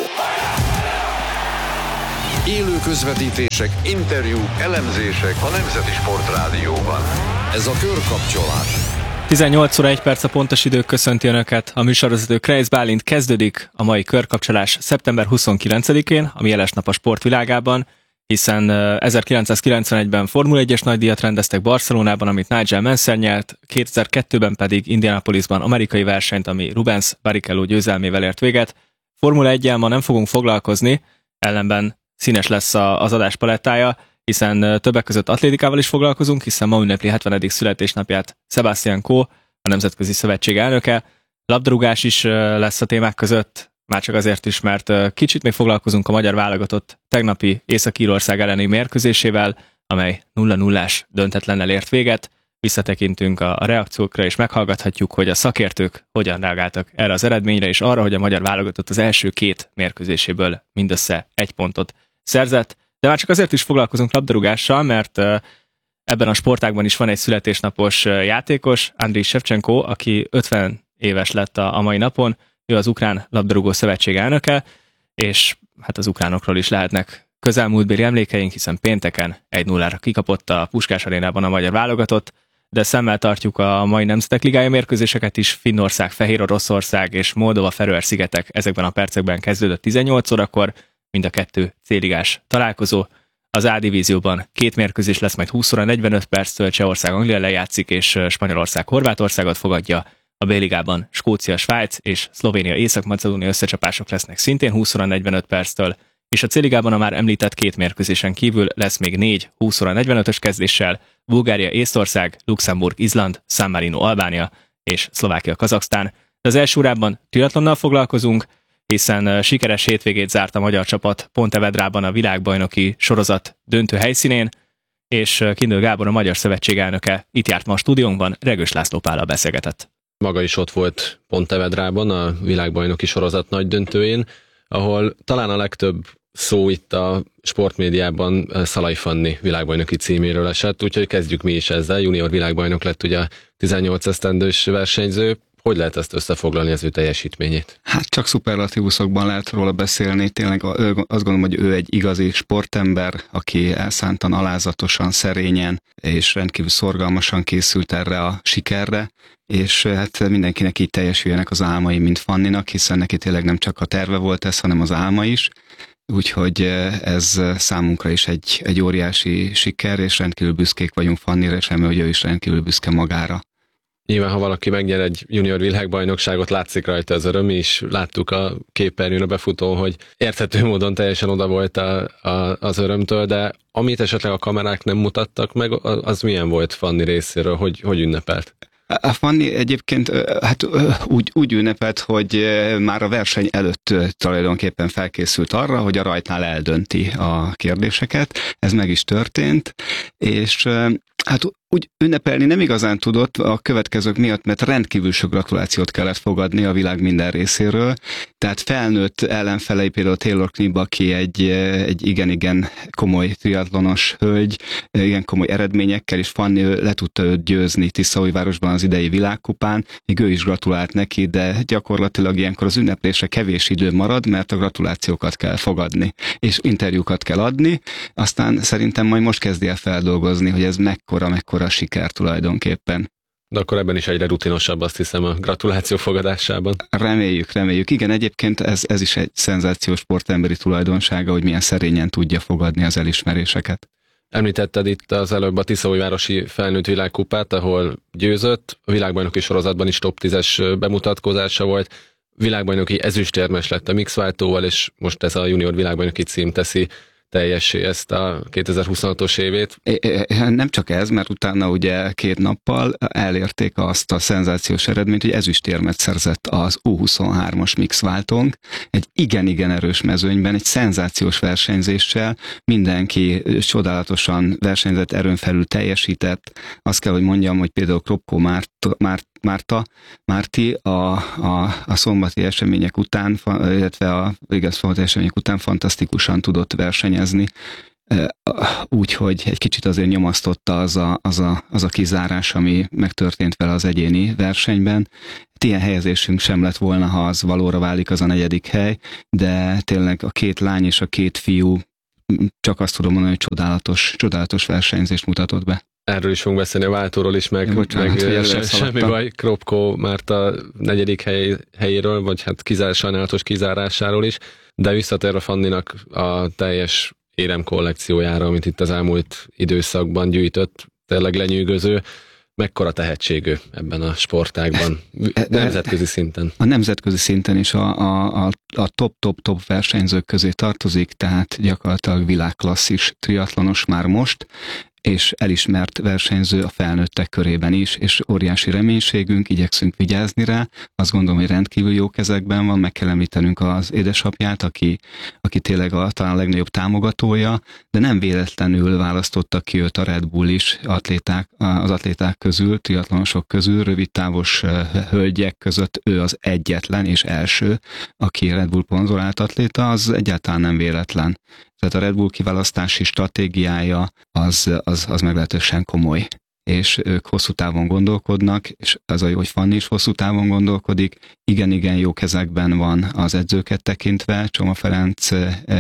Élő közvetítések, interjúk, elemzések a Nemzeti Sportrádióban. Ez a Körkapcsolás. tizennyolc óra egy perc a pontos idő, köszönti Önöket. A műsorvezető Kreisz Bálint. Kezdődik a mai Körkapcsolás szeptember huszonkilencedikén, ami jeles nap a sportvilágában, hiszen ezerkilencszázkilencvenegyben Formula egyes nagydíjat rendeztek Barcelonában, amit Nigel Mansell nyert, kétezer-kettőben pedig Indianapolisban amerikai versenyt, ami Rubens Barrichello győzelmével ért véget. Formula eggyel ma nem fogunk foglalkozni, ellenben színes lesz az adás palettája, hiszen többek között atlétikával is foglalkozunk, hiszen ma ünnepli hetvenedik születésnapját Sebastian Coe, a Nemzetközi Szövetség elnöke. Labdarúgás is lesz a témák között, már csak azért is, mert kicsit még foglalkozunk a magyar válogatott tegnapi Észak-Írország elleni mérkőzésével, amely nulla nullás döntetlennel ért véget. Visszatekintünk a reakciókra, és meghallgathatjuk, hogy a szakértők hogyan reagáltak erre az eredményre, és arra, hogy a magyar válogatott az első két mérkőzéséből mindössze egy pontot szerzett. De már csak azért is foglalkozunk labdarúgással, mert ebben a sportágban is van egy születésnapos játékos, Andriy Shevchenko, aki ötven éves lett a mai napon. Ő az Ukrán Labdarúgó Szövetség elnöke, és hát az ukránokról is lehetnek közelmúltbéli emlékeink, hiszen pénteken egy nullára kikapott a Puskás arénában a magyar válogatott, de szemmel tartjuk a mai Nemzetek Ligája mérkőzéseket is. Finnország, Fehéroroszország és Moldova Feröer-szigetek ezekben a percekben kezdődött tizennyolc órakor, mind a kettő céligás találkozó. Az A-divízióban két mérkőzés lesz, majd húsz óra negyvenöt perctől Csehország Anglia lejátszik, és Spanyolország Horvátországot fogadja. A B-ligában Skócia, Svájc és Szlovénia, Észak-Macedónia összecsapások lesznek szintén húsz óra negyvenöt perctől, és a C-ligában a már említett két mérkőzésen kívül lesz még négy húsz óra negyvenötös kezdéssel: Bulgária, Észtország, Luxemburg, Izland, San Marino, Albánia és Szlovákia, Kazaksztán. De az első órában triatlonnal foglalkozunk, hiszen sikeres hétvégét zárt a magyar csapat Pontevedrában a világbajnoki sorozat döntő helyszínén, és Kindl Gábor, a Magyar Szövetség elnöke itt járt ma a stúdiónkban, Regős László Pállal beszélgetett. Maga is ott volt Pontevedrában a világbajnoki sorozat nagy döntőjén, ahol talán a legtöbb szó itt a sportmédiában Szalai Fanni világbajnoki címéről esett, úgyhogy kezdjük mi is ezzel. Junior világbajnok lett ugye a tizennyolc esztendős versenyző. Hogy lehet ezt összefoglalni, az ő teljesítményét? Hát csak szuperlatívuszokban lehet róla beszélni. Tényleg azt gondolom, hogy ő egy igazi sportember, aki elszántan, alázatosan, szerényen és rendkívül szorgalmasan készült erre a sikerre, és hát mindenkinek így teljesüljenek az álmai, mint Fanninak, hiszen neki tényleg nem csak a terve volt ez, hanem az álma is. Úgyhogy ez számunkra is egy, egy óriási siker, és rendkívül büszkék vagyunk Fannira, és remélem, hogy ő is rendkívül büszke magára. Nyilván, ha valaki megnyer egy junior világbajnokságot, látszik rajta az öröm is. Láttuk a képernyőn a befutón, hogy érthető módon teljesen oda volt a, a, az örömtől, de amit esetleg a kamerák nem mutattak meg, az milyen volt Fanni részéről, hogy, hogy ünnepelt? A Fanni egyébként hát úgy, úgy ünnepelt, hogy már a verseny előtt tulajdonképpen felkészült arra, hogy a rajtnál eldönti a kérdéseket. Ez meg is történt, és hát úgy ünnepelni nem igazán tudott a következők miatt, mert rendkívül sok gratulációt kellett fogadni a világ minden részéről. Tehát felnőtt ellenfelei, például Taylor Knibb, aki egy, egy igen-igen komoly triatlonos hölgy, igen komoly eredményekkel, és Fanni le tudta őt győzni Tiszaújvárosban az idei világkupán. Még ő is gratulált neki, de gyakorlatilag ilyenkor az ünneplésre kevés idő marad, mert a gratulációkat kell fogadni, és interjúkat kell adni. Aztán szerintem majd most kezdi el feldolgozni, hogy ez mekkora, mekkora a siker tulajdonképpen. De akkor ebben is egyre rutinosabb, azt hiszem, a gratuláció fogadásában. Reméljük, reméljük. Igen, egyébként ez, ez is egy szenzációs sportemberi tulajdonsága, hogy milyen szerényen tudja fogadni az elismeréseket. Említetted itt az előbb a Tiszaújvárosi felnőtt világkupát, ahol győzött, a világbajnoki sorozatban is top tízes bemutatkozása volt, világbajnoki ezüstérmes lett a mixváltóval, és most ez a junior világbajnoki cím teszi teljessé ezt a kétezer-huszonhatos évét. Nem csak ez, mert utána ugye két nappal elérték azt a szenzációs eredményt, hogy ezüstérmet szerzett az U huszonhármas mixváltónk. Egy igen-igen erős mezőnyben, egy szenzációs versenyzéssel, mindenki csodálatosan versenyzett, erőn felül teljesített. Azt kell, hogy mondjam, hogy például Kropko Márt, Márt, Márta, Márti a, a, a szombati események után, illetve a igaz, szombati események után fantasztikusan tudott versenyezni, úgyhogy egy kicsit azért nyomasztotta az a, az, a, az a kizárás, ami megtörtént vele az egyéni versenyben. Ilyen helyezésünk sem lett volna, ha az valóra válik az a negyedik hely, de tényleg a két lány és a két fiú, csak azt tudom mondani, hogy csodálatos, csodálatos versenyzést mutatott be. Erről is fogunk beszélni, a váltóról is, meg, bocsánat, meg se, semmi baj, Kropko már a negyedik hely, helyéről, vagy hát kizár, sajnálatos kizárásáról is, de visszatérve Fanninak a teljes érem kollekciójára, amit itt az elmúlt időszakban gyűjtött, tényleg lenyűgöző, mekkora tehetségű ebben a sportágban, nemzetközi szinten. A nemzetközi szinten is a, a, a top-top-top versenyzők közé tartozik, tehát gyakorlatilag világklasszis triatlonos már most, és elismert versenyző a felnőttek körében is, és óriási reménységünk, igyekszünk vigyázni rá. Azt gondolom, hogy rendkívül jó kezekben van, meg kell említenünk az édesapját, aki, aki tényleg a talán a legnagyobb támogatója, de nem véletlenül választottak ki őt a Red Bull is atléták, az atléták közül, triatlonosok közül, rövidtávos hölgyek között ő az egyetlen és első, aki Red Bull szponzorált atléta, az egyáltalán nem véletlen. Tehát a Red Bull kiválasztási stratégiája az, az, az meglehetősen komoly, és ők hosszú távon gondolkodnak, és az a jó, hogy Fanni is hosszú távon gondolkodik. Igen-igen jó kezekben van az edzőket tekintve, Csoma Ferenc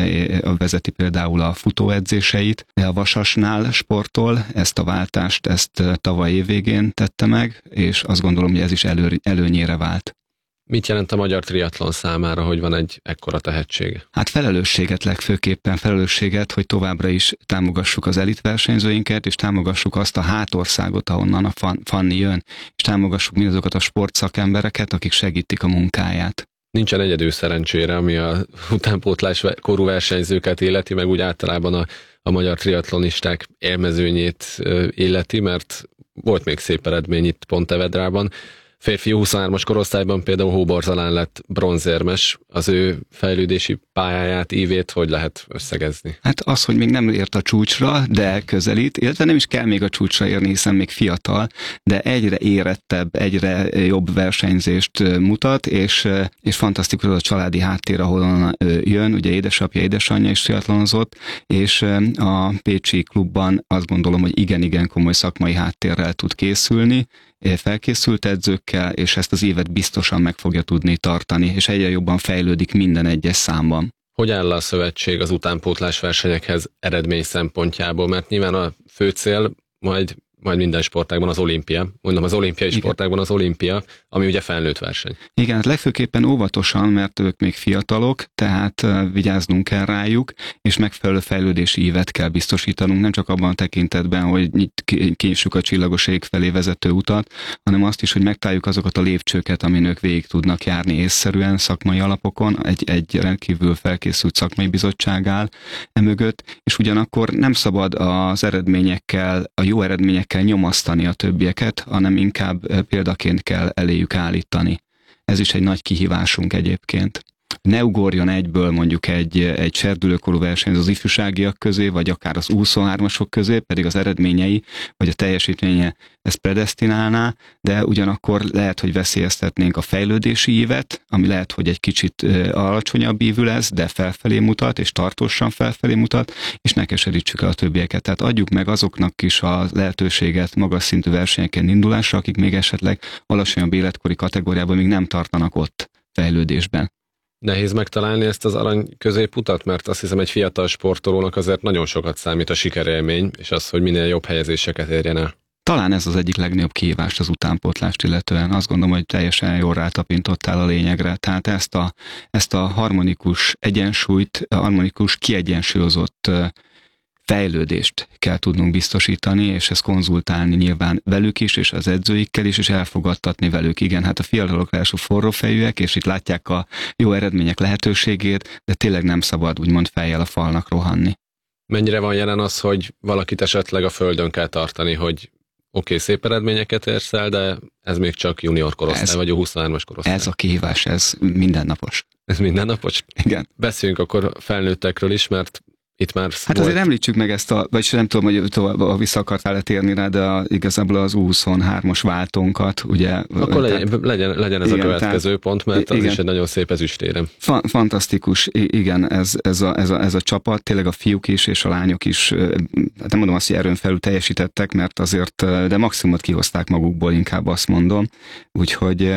vezeti például a futóedzéseit, de a Vasasnál sportol, ezt a váltást, ezt tavaly év végén tette meg, és azt gondolom, hogy ez is elő, előnyére vált. Mit jelent a magyar triatlon számára, hogy van egy ekkora tehetsége? Hát felelősséget legfőképpen, felelősséget, hogy továbbra is támogassuk az elit versenyzőinket, és támogassuk azt a hátországot, ahonnan a Fanni jön, és támogassuk mindazokat a sportszakembereket, akik segítik a munkáját. Nincsen egyedül szerencsére, ami a utánpótlás korú versenyzőket illeti, meg úgy általában a, a magyar triatlonisták élmezőnyét illeti, mert volt még szép eredmény itt Pontevedrában. Férfi huszonhármas korosztályban például Hóbor Zalán lett bronzérmes. Az ő fejlődési pályáját, ívét hogy lehet összegezni? Hát az, hogy még nem ért a csúcsra, de közelít, illetve nem is kell még a csúcsra érni, hiszen még fiatal, de egyre érettebb, egyre jobb versenyzést mutat, és, és fantasztikus az a családi háttér, ahol jön, ugye édesapja, édesanyja is triatlonozott, és a pécsi klubban azt gondolom, hogy igen-igen komoly szakmai háttérrel tud készülni, felkészült edzőkkel, és ezt az évet biztosan meg fogja tudni tartani, és egyre jobban fejlődik minden egyes számban. Hogy áll a szövetség az utánpótlás versenyekhez eredmény szempontjából? Mert nyilván a fő cél majd, majd minden sportágban az olimpia. Mondom, az olimpiai Igen. sportágban az olimpia, ami ugye felnőtt verseny. Igen, hát legfőképpen óvatosan, mert ők még fiatalok, tehát vigyáznunk kell rájuk, és megfelelő fejlődési ívet kell biztosítanunk, nem csak abban a tekintetben, hogy kinyissuk a csillagos ég felé vezető utat, hanem azt is, hogy megtaláljuk azokat a lépcsőket, amin ők végig tudnak járni észszerűen, szakmai alapokon, egy, egy rendkívül felkészült szakmai bizottság áll emögött, és ugyanakkor nem szabad az eredményekkel, a jó eredményekkel nyomasztani a többieket, hanem inkább példaként kell eléjük állítani. Ez is egy nagy kihívásunk egyébként. Ne ugorjon egyből mondjuk egy, egy serdülőkorú versenyző az ifjúságiak közé, vagy akár az huszonhármasok közé, pedig az eredményei, vagy a teljesítménye ezt predesztinálná, de ugyanakkor lehet, hogy veszélyeztetnénk a fejlődési ívet, ami lehet, hogy egy kicsit alacsonyabb ívű lesz, de felfelé mutat, és tartósan felfelé mutat, és ne keserítsük el a többieket. Tehát adjuk meg azoknak is a lehetőséget magas szintű versenyeken indulásra, akik még esetleg alacsonyabb életkori kategóriában még nem tartanak ott fejlődésben. Nehéz megtalálni ezt az arany középutat, mert azt hiszem egy fiatal sportolónak azért nagyon sokat számít a sikerélmény, és az, hogy minél jobb helyezéseket érjen el. Talán ez az egyik legnagyobb kihívást az utánpótlást illetően. Azt gondolom, hogy teljesen jól rátapintottál a lényegre. Tehát ezt a, ezt a harmonikus egyensúlyt, a harmonikus kiegyensúlyozott fejlődést kell tudnunk biztosítani, és ezt konzultálni nyilván velük is, és az edzőikkel is, és elfogadtatni velük. Igen, hát a fiatalok ráadásul forrófejűek, és itt látják a jó eredmények lehetőségét, de tényleg nem szabad úgymond fejjel a falnak rohanni. Mennyire van jelen az, hogy valakit esetleg a földön kell tartani, hogy oké, okay, szép eredményeket érsz el, de ez még csak junior korosztály, ez, vagy a huszonhármas korosztály. Ez a kihívás, ez mindennapos. Ez mindennapos? Igen. Beszéljünk akkor felnőttekről is, mert itt már Hát volt... azért említsük meg ezt, a, vagyis nem tudom, hogy tovább vissza akartál térni rá, de a, igazából az U huszonhármas váltónkat, ugye... Akkor legyen, tehát, legyen, legyen ez igen, a következő tehát, pont, mert az igen, is egy nagyon szép ezüstérem. Fa- fantasztikus, igen, ez, ez, a, ez, a, ez a csapat, tényleg a fiúk is és a lányok is, hát nem mondom azt, hogy erőn felül teljesítettek, mert azért, de maximumot kihozták magukból, inkább azt mondom. Úgyhogy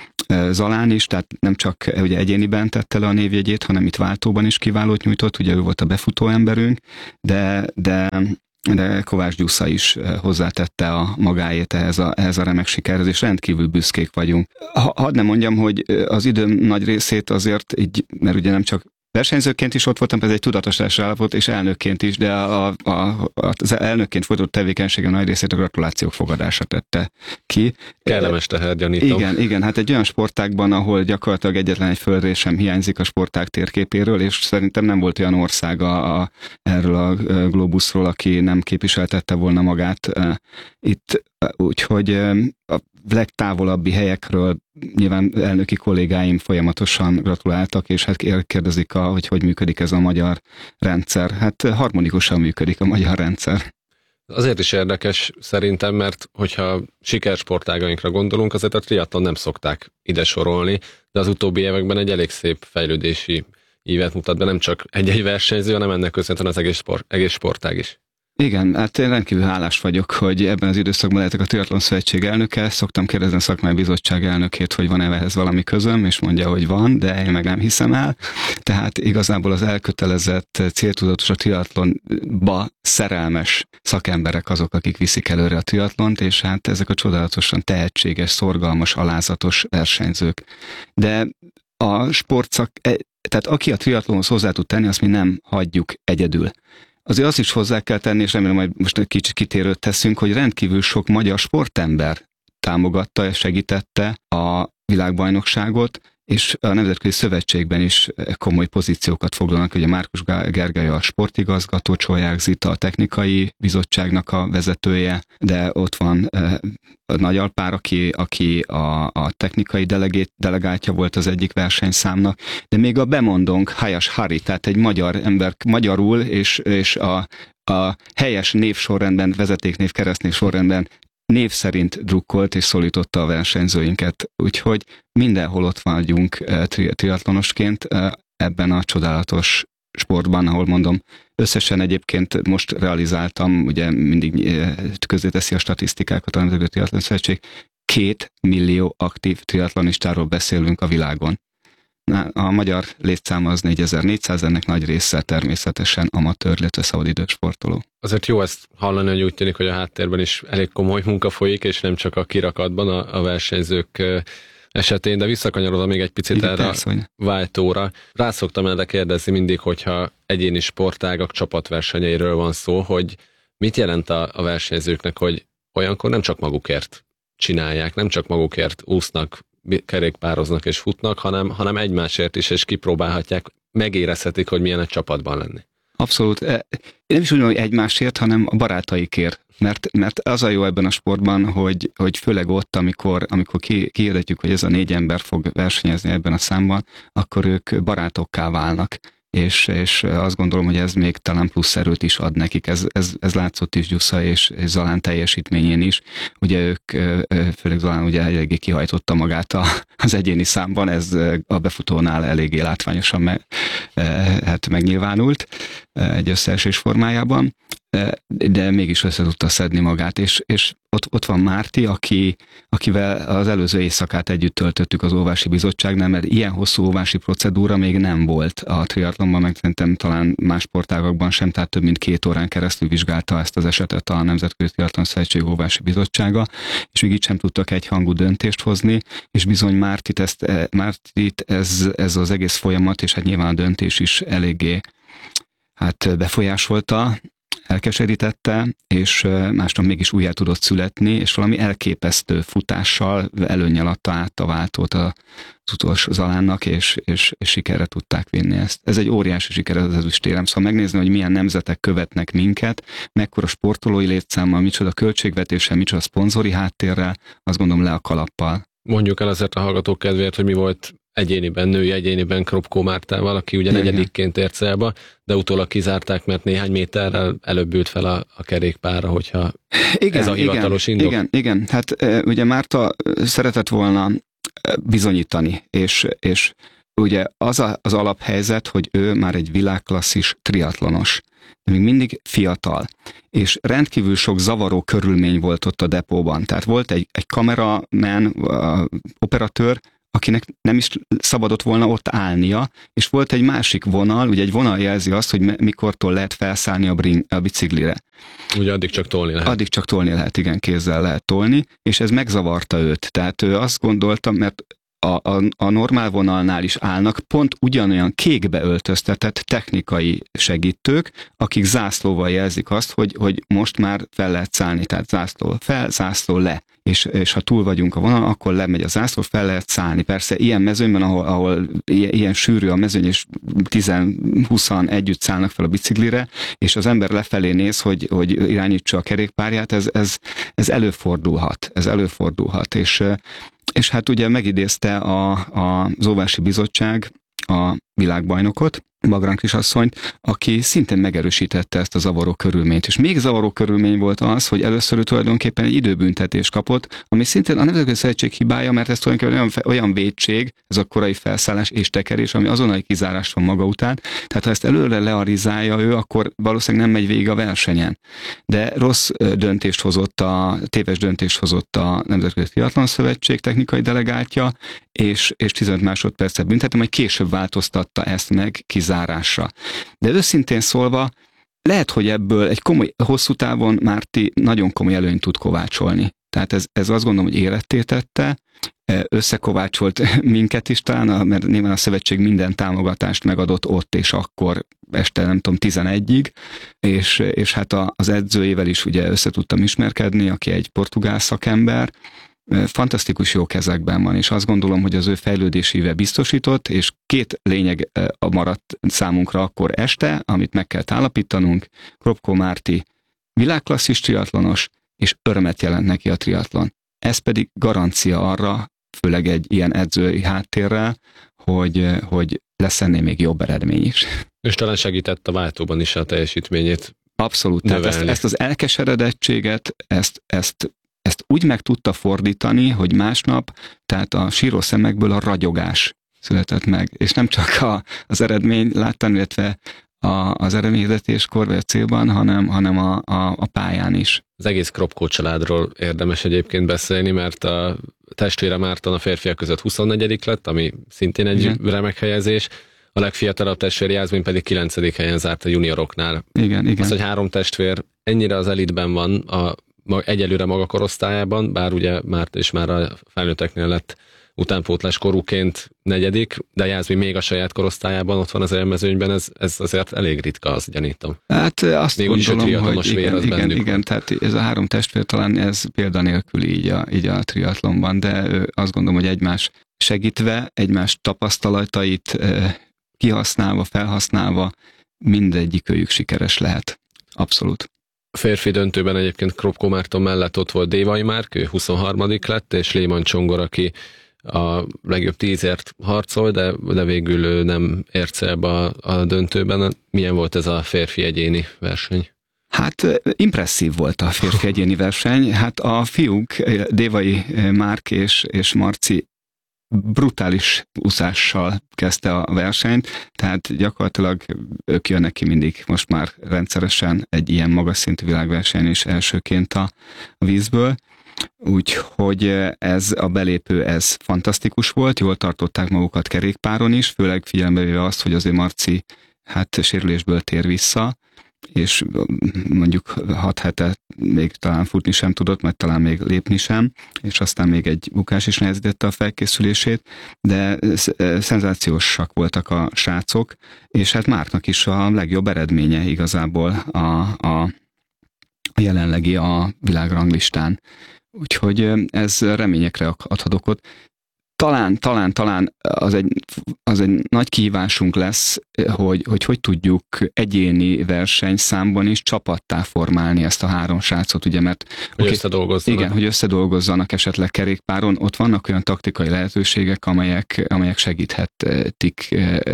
Zalán is, tehát nem csak ugye egyéniben tette le a névjegyét, hanem itt váltóban is kiválót nyújtott, ugye ő volt a befutó emberünk, de, de, de Kovács Gyusza is hozzátette a magáét ehhez a, ehhez a remek sikerhez, és rendkívül büszkék vagyunk. Ha, hadd ne mondjam, hogy az időm nagy részét azért így, mert ugye nem csak versenyzőként is ott voltam, ez egy tudatos állapot, és elnökként is, de a, a, az elnökként folytatott tevékenységem nagy részét a gratulációk fogadása tette ki. Kellemes teher, gyanítom. Igen, igen, hát egy olyan sportágban, ahol gyakorlatilag egyetlen egy földrész sem hiányzik a sportág térképéről, és szerintem nem volt olyan ország a, a, erről a globuszról, aki nem képviseltette volna magát itt, úgyhogy a legtávolabbi helyekről nyilván elnöki kollégáim folyamatosan gratuláltak, és hát kérdezik, a, hogy hogy működik ez a magyar rendszer. Hát harmonikusan működik a magyar rendszer. Azért is érdekes szerintem, mert hogyha sikersportágainkra gondolunk, azért a triatlon nem szokták ide sorolni, de az utóbbi években egy elég szép fejlődési ívet mutat be, nem csak egy-egy versenyző, hanem ennek köszönhetően az egész, sport, egész sportág is. Igen, hát én rendkívül hálás vagyok, hogy ebben az időszakban lehetek a Triatlon Szövetség elnöke. Szoktam kérdezni a szakmai bizottság elnökét, hogy van-e ehhez valami közöm, és mondja, hogy van, de én meg nem hiszem el. Tehát igazából az elkötelezett, céltudatos, a triatlonba szerelmes szakemberek azok, akik viszik előre a triatlont, és hát ezek a csodálatosan tehetséges, szorgalmas, alázatos versenyzők. De a sportszak, tehát aki a triatlonhoz hozzá tud tenni, azt mi nem hagyjuk egyedül. Azért azt is hozzá kell tenni, és remélem, hogy most egy kicsit kitérőt teszünk, hogy rendkívül sok magyar sportember támogatta és segítette a világbajnokságot, és a Nemzetközi Szövetségben is komoly pozíciókat foglalnak, ugye Márkus Gergely a sportigazgató, Csolják Zita a technikai bizottságnak a vezetője, de ott van a Nagy Alpár, aki, aki a, a technikai delegét, delegáltja volt az egyik versenyszámnak, de még a bemondónk Hayas Hari, tehát egy magyar ember magyarul, és, és a, a helyes névsorrendben, vezetéknév, keresztnév sorrendben név szerint drukkolt és szólította a versenyzőinket. Úgyhogy mindenhol ott vagyunk tri- triatlonosként ebben a csodálatos sportban, ahol mondom, összesen egyébként most realizáltam, ugye mindig közzéteszi a statisztikákat a Nemzetközi Triatlon Szövetség, két millió aktív triatlonistáról beszélünk a világon. A magyar létszám az négyezer-négyszáz, ennek nagy része természetesen amatőr, illetve szabadidős sportoló. Azért jó ezt hallani, hogy úgy tűnik, hogy a háttérben is elég komoly munka folyik, és nem csak a kirakatban a, a versenyzők esetén, de visszakanyarodva még egy picit igen, erre persze, a váltóra. Rá szoktam erre kérdezni mindig, hogyha egyéni sportágak csapatversenyeiről van szó, hogy mit jelent a, a versenyzőknek, hogy olyankor nem csak magukért csinálják, nem csak magukért úsznak, kerékpároznak és futnak, hanem, hanem egymásért is, és kipróbálhatják, megérezhetik, hogy milyen egy csapatban lenni. Abszolút. Én nem is úgy mondom, hogy egymásért, hanem a barátaikért. Mert, mert az a jó ebben a sportban, hogy, hogy főleg ott, amikor, amikor ki, kihirdetjük, hogy ez a négy ember fog versenyezni ebben a számban, akkor ők barátokká válnak. És, és azt gondolom, hogy ez még talán plusz erőt is ad nekik. Ez, ez, ez látszott is Gyusza és, és Zalán teljesítményén is. Ugye ők, főleg Zalán ugye eléggé kihajtotta magát a, az egyéni számban, ez a befutónál eléggé látványosan me, hát megnyilvánult egy összeesés formájában, de mégis össze tudta szedni magát, és, és ott, ott van Márti, aki, akivel az előző éjszakát együtt töltöttük az Óvási Bizottságnál, mert ilyen hosszú óvási procedúra még nem volt a triatlonban, meg szerintem talán más sportágakban sem, tehát több mint két órán keresztül vizsgálta ezt az esetet a Nemzetközi Triatlon Szövetség Óvási Bizottsága, és még így sem tudtak egyhangú döntést hozni, és bizony Mártit, ezt, Mártit ez, ez az egész folyamat, és hát nyilván a döntés is eléggé hát befolyásolta, elkeserítette, és másnap mégis újjá tudott születni, és valami elképesztő futással előnnyel adta át a váltót az utolsó Zalánnak, és, és, és sikerre tudták vinni ezt. Ez egy óriási siker, ez az ezüstérem. Szóval megnézni, hogy milyen nemzetek követnek minket, mekkora sportolói létszámmal, micsoda költségvetéssel, micsoda szponzori háttérrel, azt gondolom le a kalappal. Mondjuk el azért a hallgatók kedvéért, hogy mi volt egyéniben, női egyéniben Kropko Mártával, aki ugye Igen. negyedikként ért célba, de utólag kizárták, mert néhány méterrel előbb ült fel a, a kerékpárra, hogyha igen, ez a hivatalos igen, indok. Igen, igen, hát ugye Márta szeretett volna bizonyítani, és, és ugye az a, az alaphelyzet, hogy ő már egy világklasszis triatlonos, de még mindig fiatal, és rendkívül sok zavaró körülmény volt ott a depóban. Tehát volt egy, egy kameraman, operatőr, akinek nem is szabadott volna ott állnia, és volt egy másik vonal, ugye egy vonal jelzi azt, hogy mikortól lehet felszállni a, bring, a biciklire. Ugye addig csak tolni lehet. Addig csak tolni lehet, igen, kézzel lehet tolni, és ez megzavarta őt. Tehát ő azt gondolta, mert A, a, a normál vonalnál is állnak pont ugyanolyan kékbe öltöztetett technikai segítők, akik zászlóval jelzik azt, hogy, hogy most már fel lehet szállni, tehát zászló fel, zászló le. És, és ha túl vagyunk a vonalon, akkor lemegy a zászló, fel lehet szállni. Persze ilyen mezőnyben, ahol, ahol ilyen, ilyen sűrű a mezőny, és tíz-húszan együtt szállnak fel a biciklire, és az ember lefelé néz, hogy, hogy irányítsa a kerékpárját, ez, ez, ez előfordulhat. Ez előfordulhat. És És hát ugye megidézte a, a, az Óvási Bizottság a világbajnokot, Bagrán Kisasszonyt, aki szintén megerősítette ezt a zavaró körülményt. És még zavaró körülmény volt az, hogy először ő tulajdonképpen egy időbüntetést kapott, ami szintén a Nemzetközi Szövetség hibája, mert ez tulajdonképpen olyan, olyan vétség, ez a korai felszállás és tekerés, ami azonnali kizárást van maga után. Tehát ha ezt előre learizálja ő, akkor valószínűleg nem megy végig a versenyen. De rossz döntést hozott, a téves döntést hozott a Nemzetközi Triatlon Szövetség technikai delegáltja, és, és tizenöt másodpercet büntetett, majd később változtatta ezt meg kizárásra. De őszintén szólva, lehet, hogy ebből egy komoly, hosszú távon Márti nagyon komoly előnyt tud kovácsolni. Tehát ez, ez azt gondolom, hogy életté tette, összekovácsolt minket is talán, mert nyilván a szövetség minden támogatást megadott ott és akkor este nem tudom tizenegyig, és, és hát az edzőjével is ugye össze tudtam ismerkedni, aki egy portugál szakember, fantasztikus jó kezekben van, és azt gondolom, hogy az ő fejlődésével biztosított, és két lényeg maradt számunkra akkor este, amit meg kell állapítanunk, Kropko Márti világklasszis triatlonos, és örömet jelent neki a triatlon. Ez pedig garancia arra, főleg egy ilyen edzői háttérrel, hogy, hogy lesz ennél még jobb eredmény is. És talán segített a váltóban is a teljesítményét. Abszolút, tehát ezt, ezt az elkeseredettséget, ezt, ezt Ezt úgy meg tudta fordítani, hogy másnap, tehát a síró szemekből a ragyogás született meg. És nem csak a, az eredmény láttam, illetve a, az eredményhirdetéskor vagy a célban, hanem, hanem a, a, a pályán is. Az egész Kropko családról érdemes egyébként beszélni, mert a testvére Márton a férfiak között huszonnegyedik lett, ami szintén egy igen. remek helyezés. A legfiatalabb testvér Jászmin pedig kilencedik helyen zárt a junioroknál. Igen, igen. Az, hogy három testvér ennyire az elitben van, a egyelőre maga korosztályában, bár ugye Márta is már a felnőtteknél lett utánpótlás korúként negyedik, de Jászmin még a saját korosztályában ott van az élmezőnyben, ez, ez azért elég ritka, azt gyanítom. Hát azt még gondolom, hogy igen, igen, igen, tehát ez a három testvér talán ez példanélkül így a, így a triatlonban, de azt gondolom, hogy egymás segítve, egymás tapasztalatait kihasználva, felhasználva mindegyikőjük sikeres lehet. Abszolút. A férfi döntőben egyébként Kropko Márton mellett ott volt Dévai Márk, ő huszonharmadik lett, és Léman Csongor, aki a legjobb tízért harcol, de, de végül ő nem ért célba a, a döntőben. Milyen volt ez a férfi egyéni verseny? Hát impresszív volt a férfi egyéni verseny. Hát a fiúk, Dévai Márk és, és Marci brutális úszással kezdte a versenyt, tehát gyakorlatilag ők jönnek ki mindig most már rendszeresen egy ilyen magas szintű világverseny is elsőként a vízből. Úgyhogy ez a belépő, ez fantasztikus volt, jól tartották magukat kerékpáron is, főleg figyelembe véve azt, hogy azért Marci hát sérülésből tér vissza, és mondjuk hat hete még talán futni sem tudott, majd talán még lépni sem, és aztán még egy bukás is nehezítette a felkészülését, de szenzációsak voltak a srácok, és hát Márknak is a legjobb eredménye igazából a, a, a jelenlegi a világranglistán. Úgyhogy ez reményekre adhat okot. talán, talán, talán az egy, az egy nagy kihívásunk lesz, hogy, hogy hogy tudjuk egyéni versenyszámban is csapattá formálni ezt a három srácot, ugye, mert hogy okay, összedolgozzanak. Igen, hogy összedolgozzanak esetleg kerékpáron. Ott vannak olyan taktikai lehetőségek, amelyek, amelyek segíthetik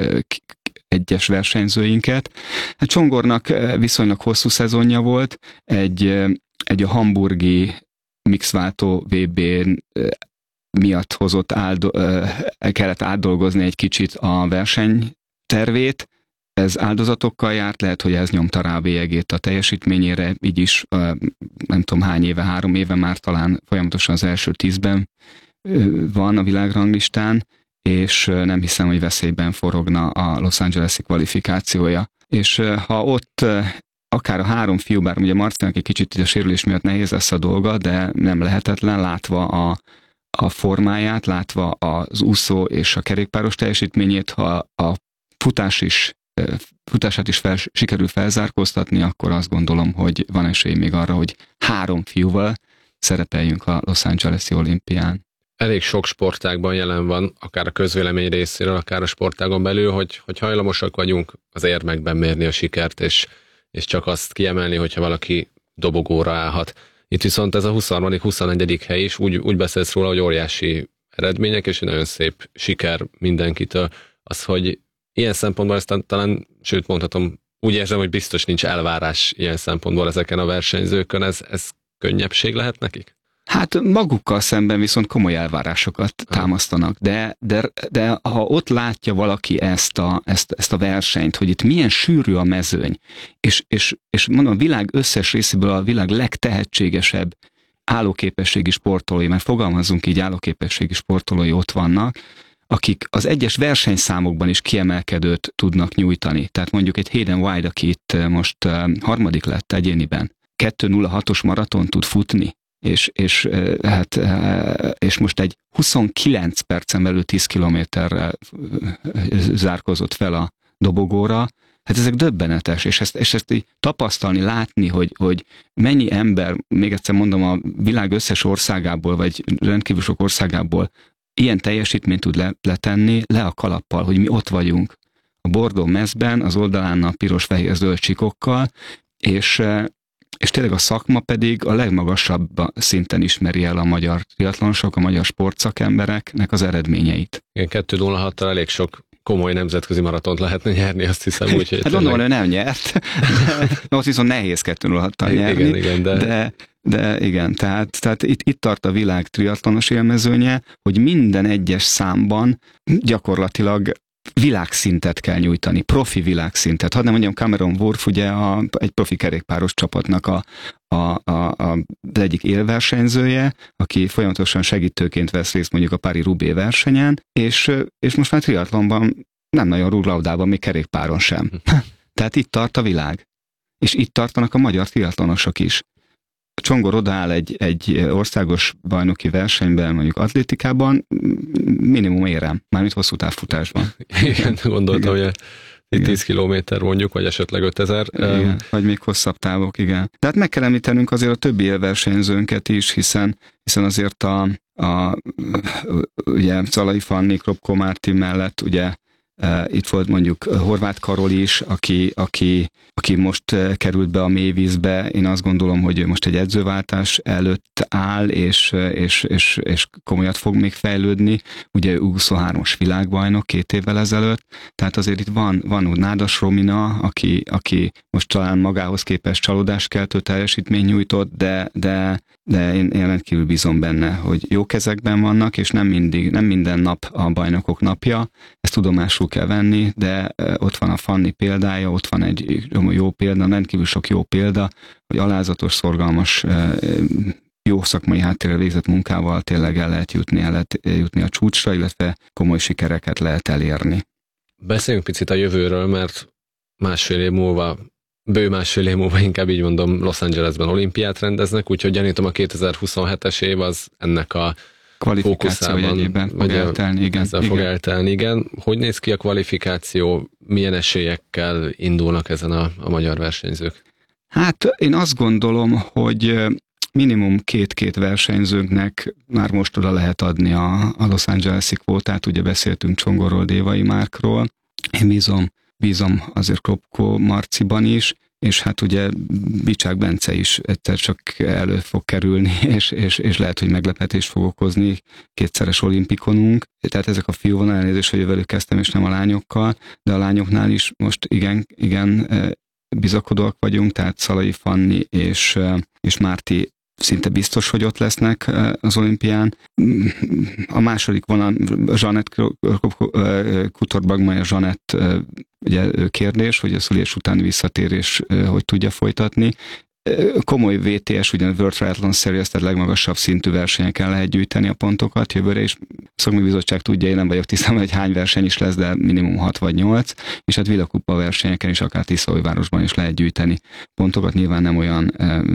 egyes versenyzőinket. Hát Csongornak viszonylag hosszú szezonja volt, egy, egy a hamburgi mixváltó vé bén miatt hozott áldo, kellett átdolgozni egy kicsit a versenytervét. Ez áldozatokkal járt, lehet, hogy ez nyomta rá a bélyegét a teljesítményére, így is nem tudom hány éve, három éve már talán folyamatosan az első tízben van a világranglistán, és nem hiszem, hogy veszélyben forogna a Los Angeles-i kvalifikációja. És ha ott akár a három fiú, bár ugye Marcinak egy kicsit a sérülés miatt nehéz lesz a dolga, de nem lehetetlen, látva a, a formáját, látva az úszó és a kerékpáros teljesítményét, ha a futás is, futását is fel, sikerül felzárkóztatni, akkor azt gondolom, hogy van esély még arra, hogy három fiúval szerepeljünk a Los Angeles-i olimpián. Elég sok sportágban jelen van, akár a közvélemény részéről, akár a sportágon belül, hogy, hogy hajlamosak vagyunk az érmekben mérni a sikert, és, és csak azt kiemelni, hogyha valaki dobogóra állhat. Itt viszont ez a huszonharmadik huszonegyedik hely is, úgy, úgy beszélsz róla, hogy óriási eredmények, és egy nagyon szép siker mindenkitől. Az, hogy ilyen szempontból ezt talán, sőt mondhatom, úgy érzem, hogy biztos nincs elvárás ilyen szempontból ezeken a versenyzőkön, ez, ez könnyebbség lehet nekik? Hát magukkal szemben viszont komoly elvárásokat támasztanak, de, de, de ha ott látja valaki ezt a, ezt, ezt a versenyt, hogy itt milyen sűrű a mezőny, és, és, és mondom, a világ összes részéből a világ legtehetségesebb állóképességi sportolói, mert fogalmazzunk így, állóképességi sportolói ott vannak, akik az egyes versenyszámokban is kiemelkedőt tudnak nyújtani. Tehát mondjuk egy Hayden White, aki itt most harmadik lett egyéniben, kettő nulla hatos maraton tud futni, és, és, hát, és most egy huszonkilenc percen belül tíz kilométerrel zárkozott fel a dobogóra. Hát ezek döbbenetes, és ezt, és ezt így tapasztalni, látni, hogy, hogy mennyi ember, még egyszer mondom, a világ összes országából, vagy rendkívül sok országából ilyen teljesítményt tud le, letenni le a kalappal, hogy mi ott vagyunk a bordó mezben, az oldalán a piros-fehér-zöld csikokkal, és és tényleg a szakma pedig a legmagasabb szinten ismeri el a magyar triatlonosok, a magyar sportszakembereknek az eredményeit. Igen, kettő nulla hattal elég sok komoly nemzetközi maratont lehetne nyerni, azt hiszem úgy, hogy... Hát gondolom, ő nem nyert, de ott viszont nehéz kettő nulla hattal nyerni. Igen, igen, de... de... De igen, tehát, tehát itt, itt tart a világ triatlonos élmezőnye, hogy minden egyes számban gyakorlatilag világszintet kell nyújtani, profi világszintet. Hadd nem mondjam, Cameron Wurf ugye a, egy profi kerékpáros csapatnak a, a, a, a, az egyik élversenyzője, aki folyamatosan segítőként vesz részt mondjuk a Paris-Roubaix versenyen, és, és most már triatlonban nem nagyon rúg labdában, még kerékpáron sem. Tehát itt tart a világ. És itt tartanak a magyar triatlonosok is. Csongor odaáll egy, egy országos bajnoki versenyben, mondjuk atlétikában, minimum érem, mármint hosszú távfutásban. Igen, gondoltam, igen. hogy tíz kilométer mondjuk, vagy esetleg ötezer. Igen, vagy még hosszabb távok, igen. Tehát meg kell említenünk azért a többi élversenyzőnket is, hiszen, hiszen azért a, a ugye Szalai Fanni, Kropko Mártin mellett ugye Uh, itt volt mondjuk Horváth Karol is, aki, aki, aki most uh, került be a mélyvízbe. Én azt gondolom, hogy most egy edzőváltás előtt áll, és, és, és, és komolyat fog még fejlődni. Ugye U huszonhármas világbajnok két évvel ezelőtt. Tehát azért itt van, van Nádas Romina, aki, aki most talán magához képest csalódáskeltő teljesítmény nyújtott, de, de, de én, én rendkívül bízom benne, hogy jó kezekben vannak, és nem mindig, nem minden nap a bajnokok napja. Ezt tudomásul kell venni, de ott van a Fanni példája, ott van egy jó példa, rendkívül sok jó példa, hogy alázatos, szorgalmas, jó szakmai háttérrel végzett munkával tényleg el lehet jutni, el lehet jutni a csúcsra, illetve komoly sikereket lehet elérni. Beszéljünk picit a jövőről, mert másfél év múlva, bő másfél év múlva, inkább így mondom, Los Angelesben olimpiát rendeznek, úgyhogy gyanítom a kétezer-huszonhetes év az ennek a kvalifikáció jegyében fog eltelni, igen. Ezzel igen. fog eltelni, igen. Hogy néz ki a kvalifikáció? Milyen esélyekkel indulnak ezen a, a magyar versenyzők? Hát én azt gondolom, hogy minimum két-két versenyzőnknek már most oda lehet adni a, a Los Angeles-i kvótát, ugye beszéltünk Csongorról, Dévai Márkról, én bízom, bízom azért Kropko Marciban is, és hát ugye Bicsák Bence is egyszer csak elő fog kerülni, és, és, és lehet, hogy meglepetést fog okozni, kétszeres olimpikonunk. Tehát ezek a fiúvonal, elnézést, hogy velük kezdtem, és nem a lányokkal, de a lányoknál is most igen, igen bizakodóak vagyunk, tehát Szalai Fanni és, és Márti szinte biztos, hogy ott lesznek az olimpián. A második vonal Zsanett Kutorbagmai, Zsanett ugye kérdés, hogy a szülés utáni visszatérés hogy tudja folytatni. Komoly vé té es, ugyan World Triathlon Series, tehát legmagasabb szintű versenyeken lehet gyűjteni a pontokat jövőre, és a Szakmai Bizottság tudja, én nem vagyok tisztában, hogy hány verseny is lesz, de minimum hat vagy nyolc, és hát Világkupa versenyeken is, akár Tiszaújvárosban is lehet gyűjteni pontokat, nyilván nem olyan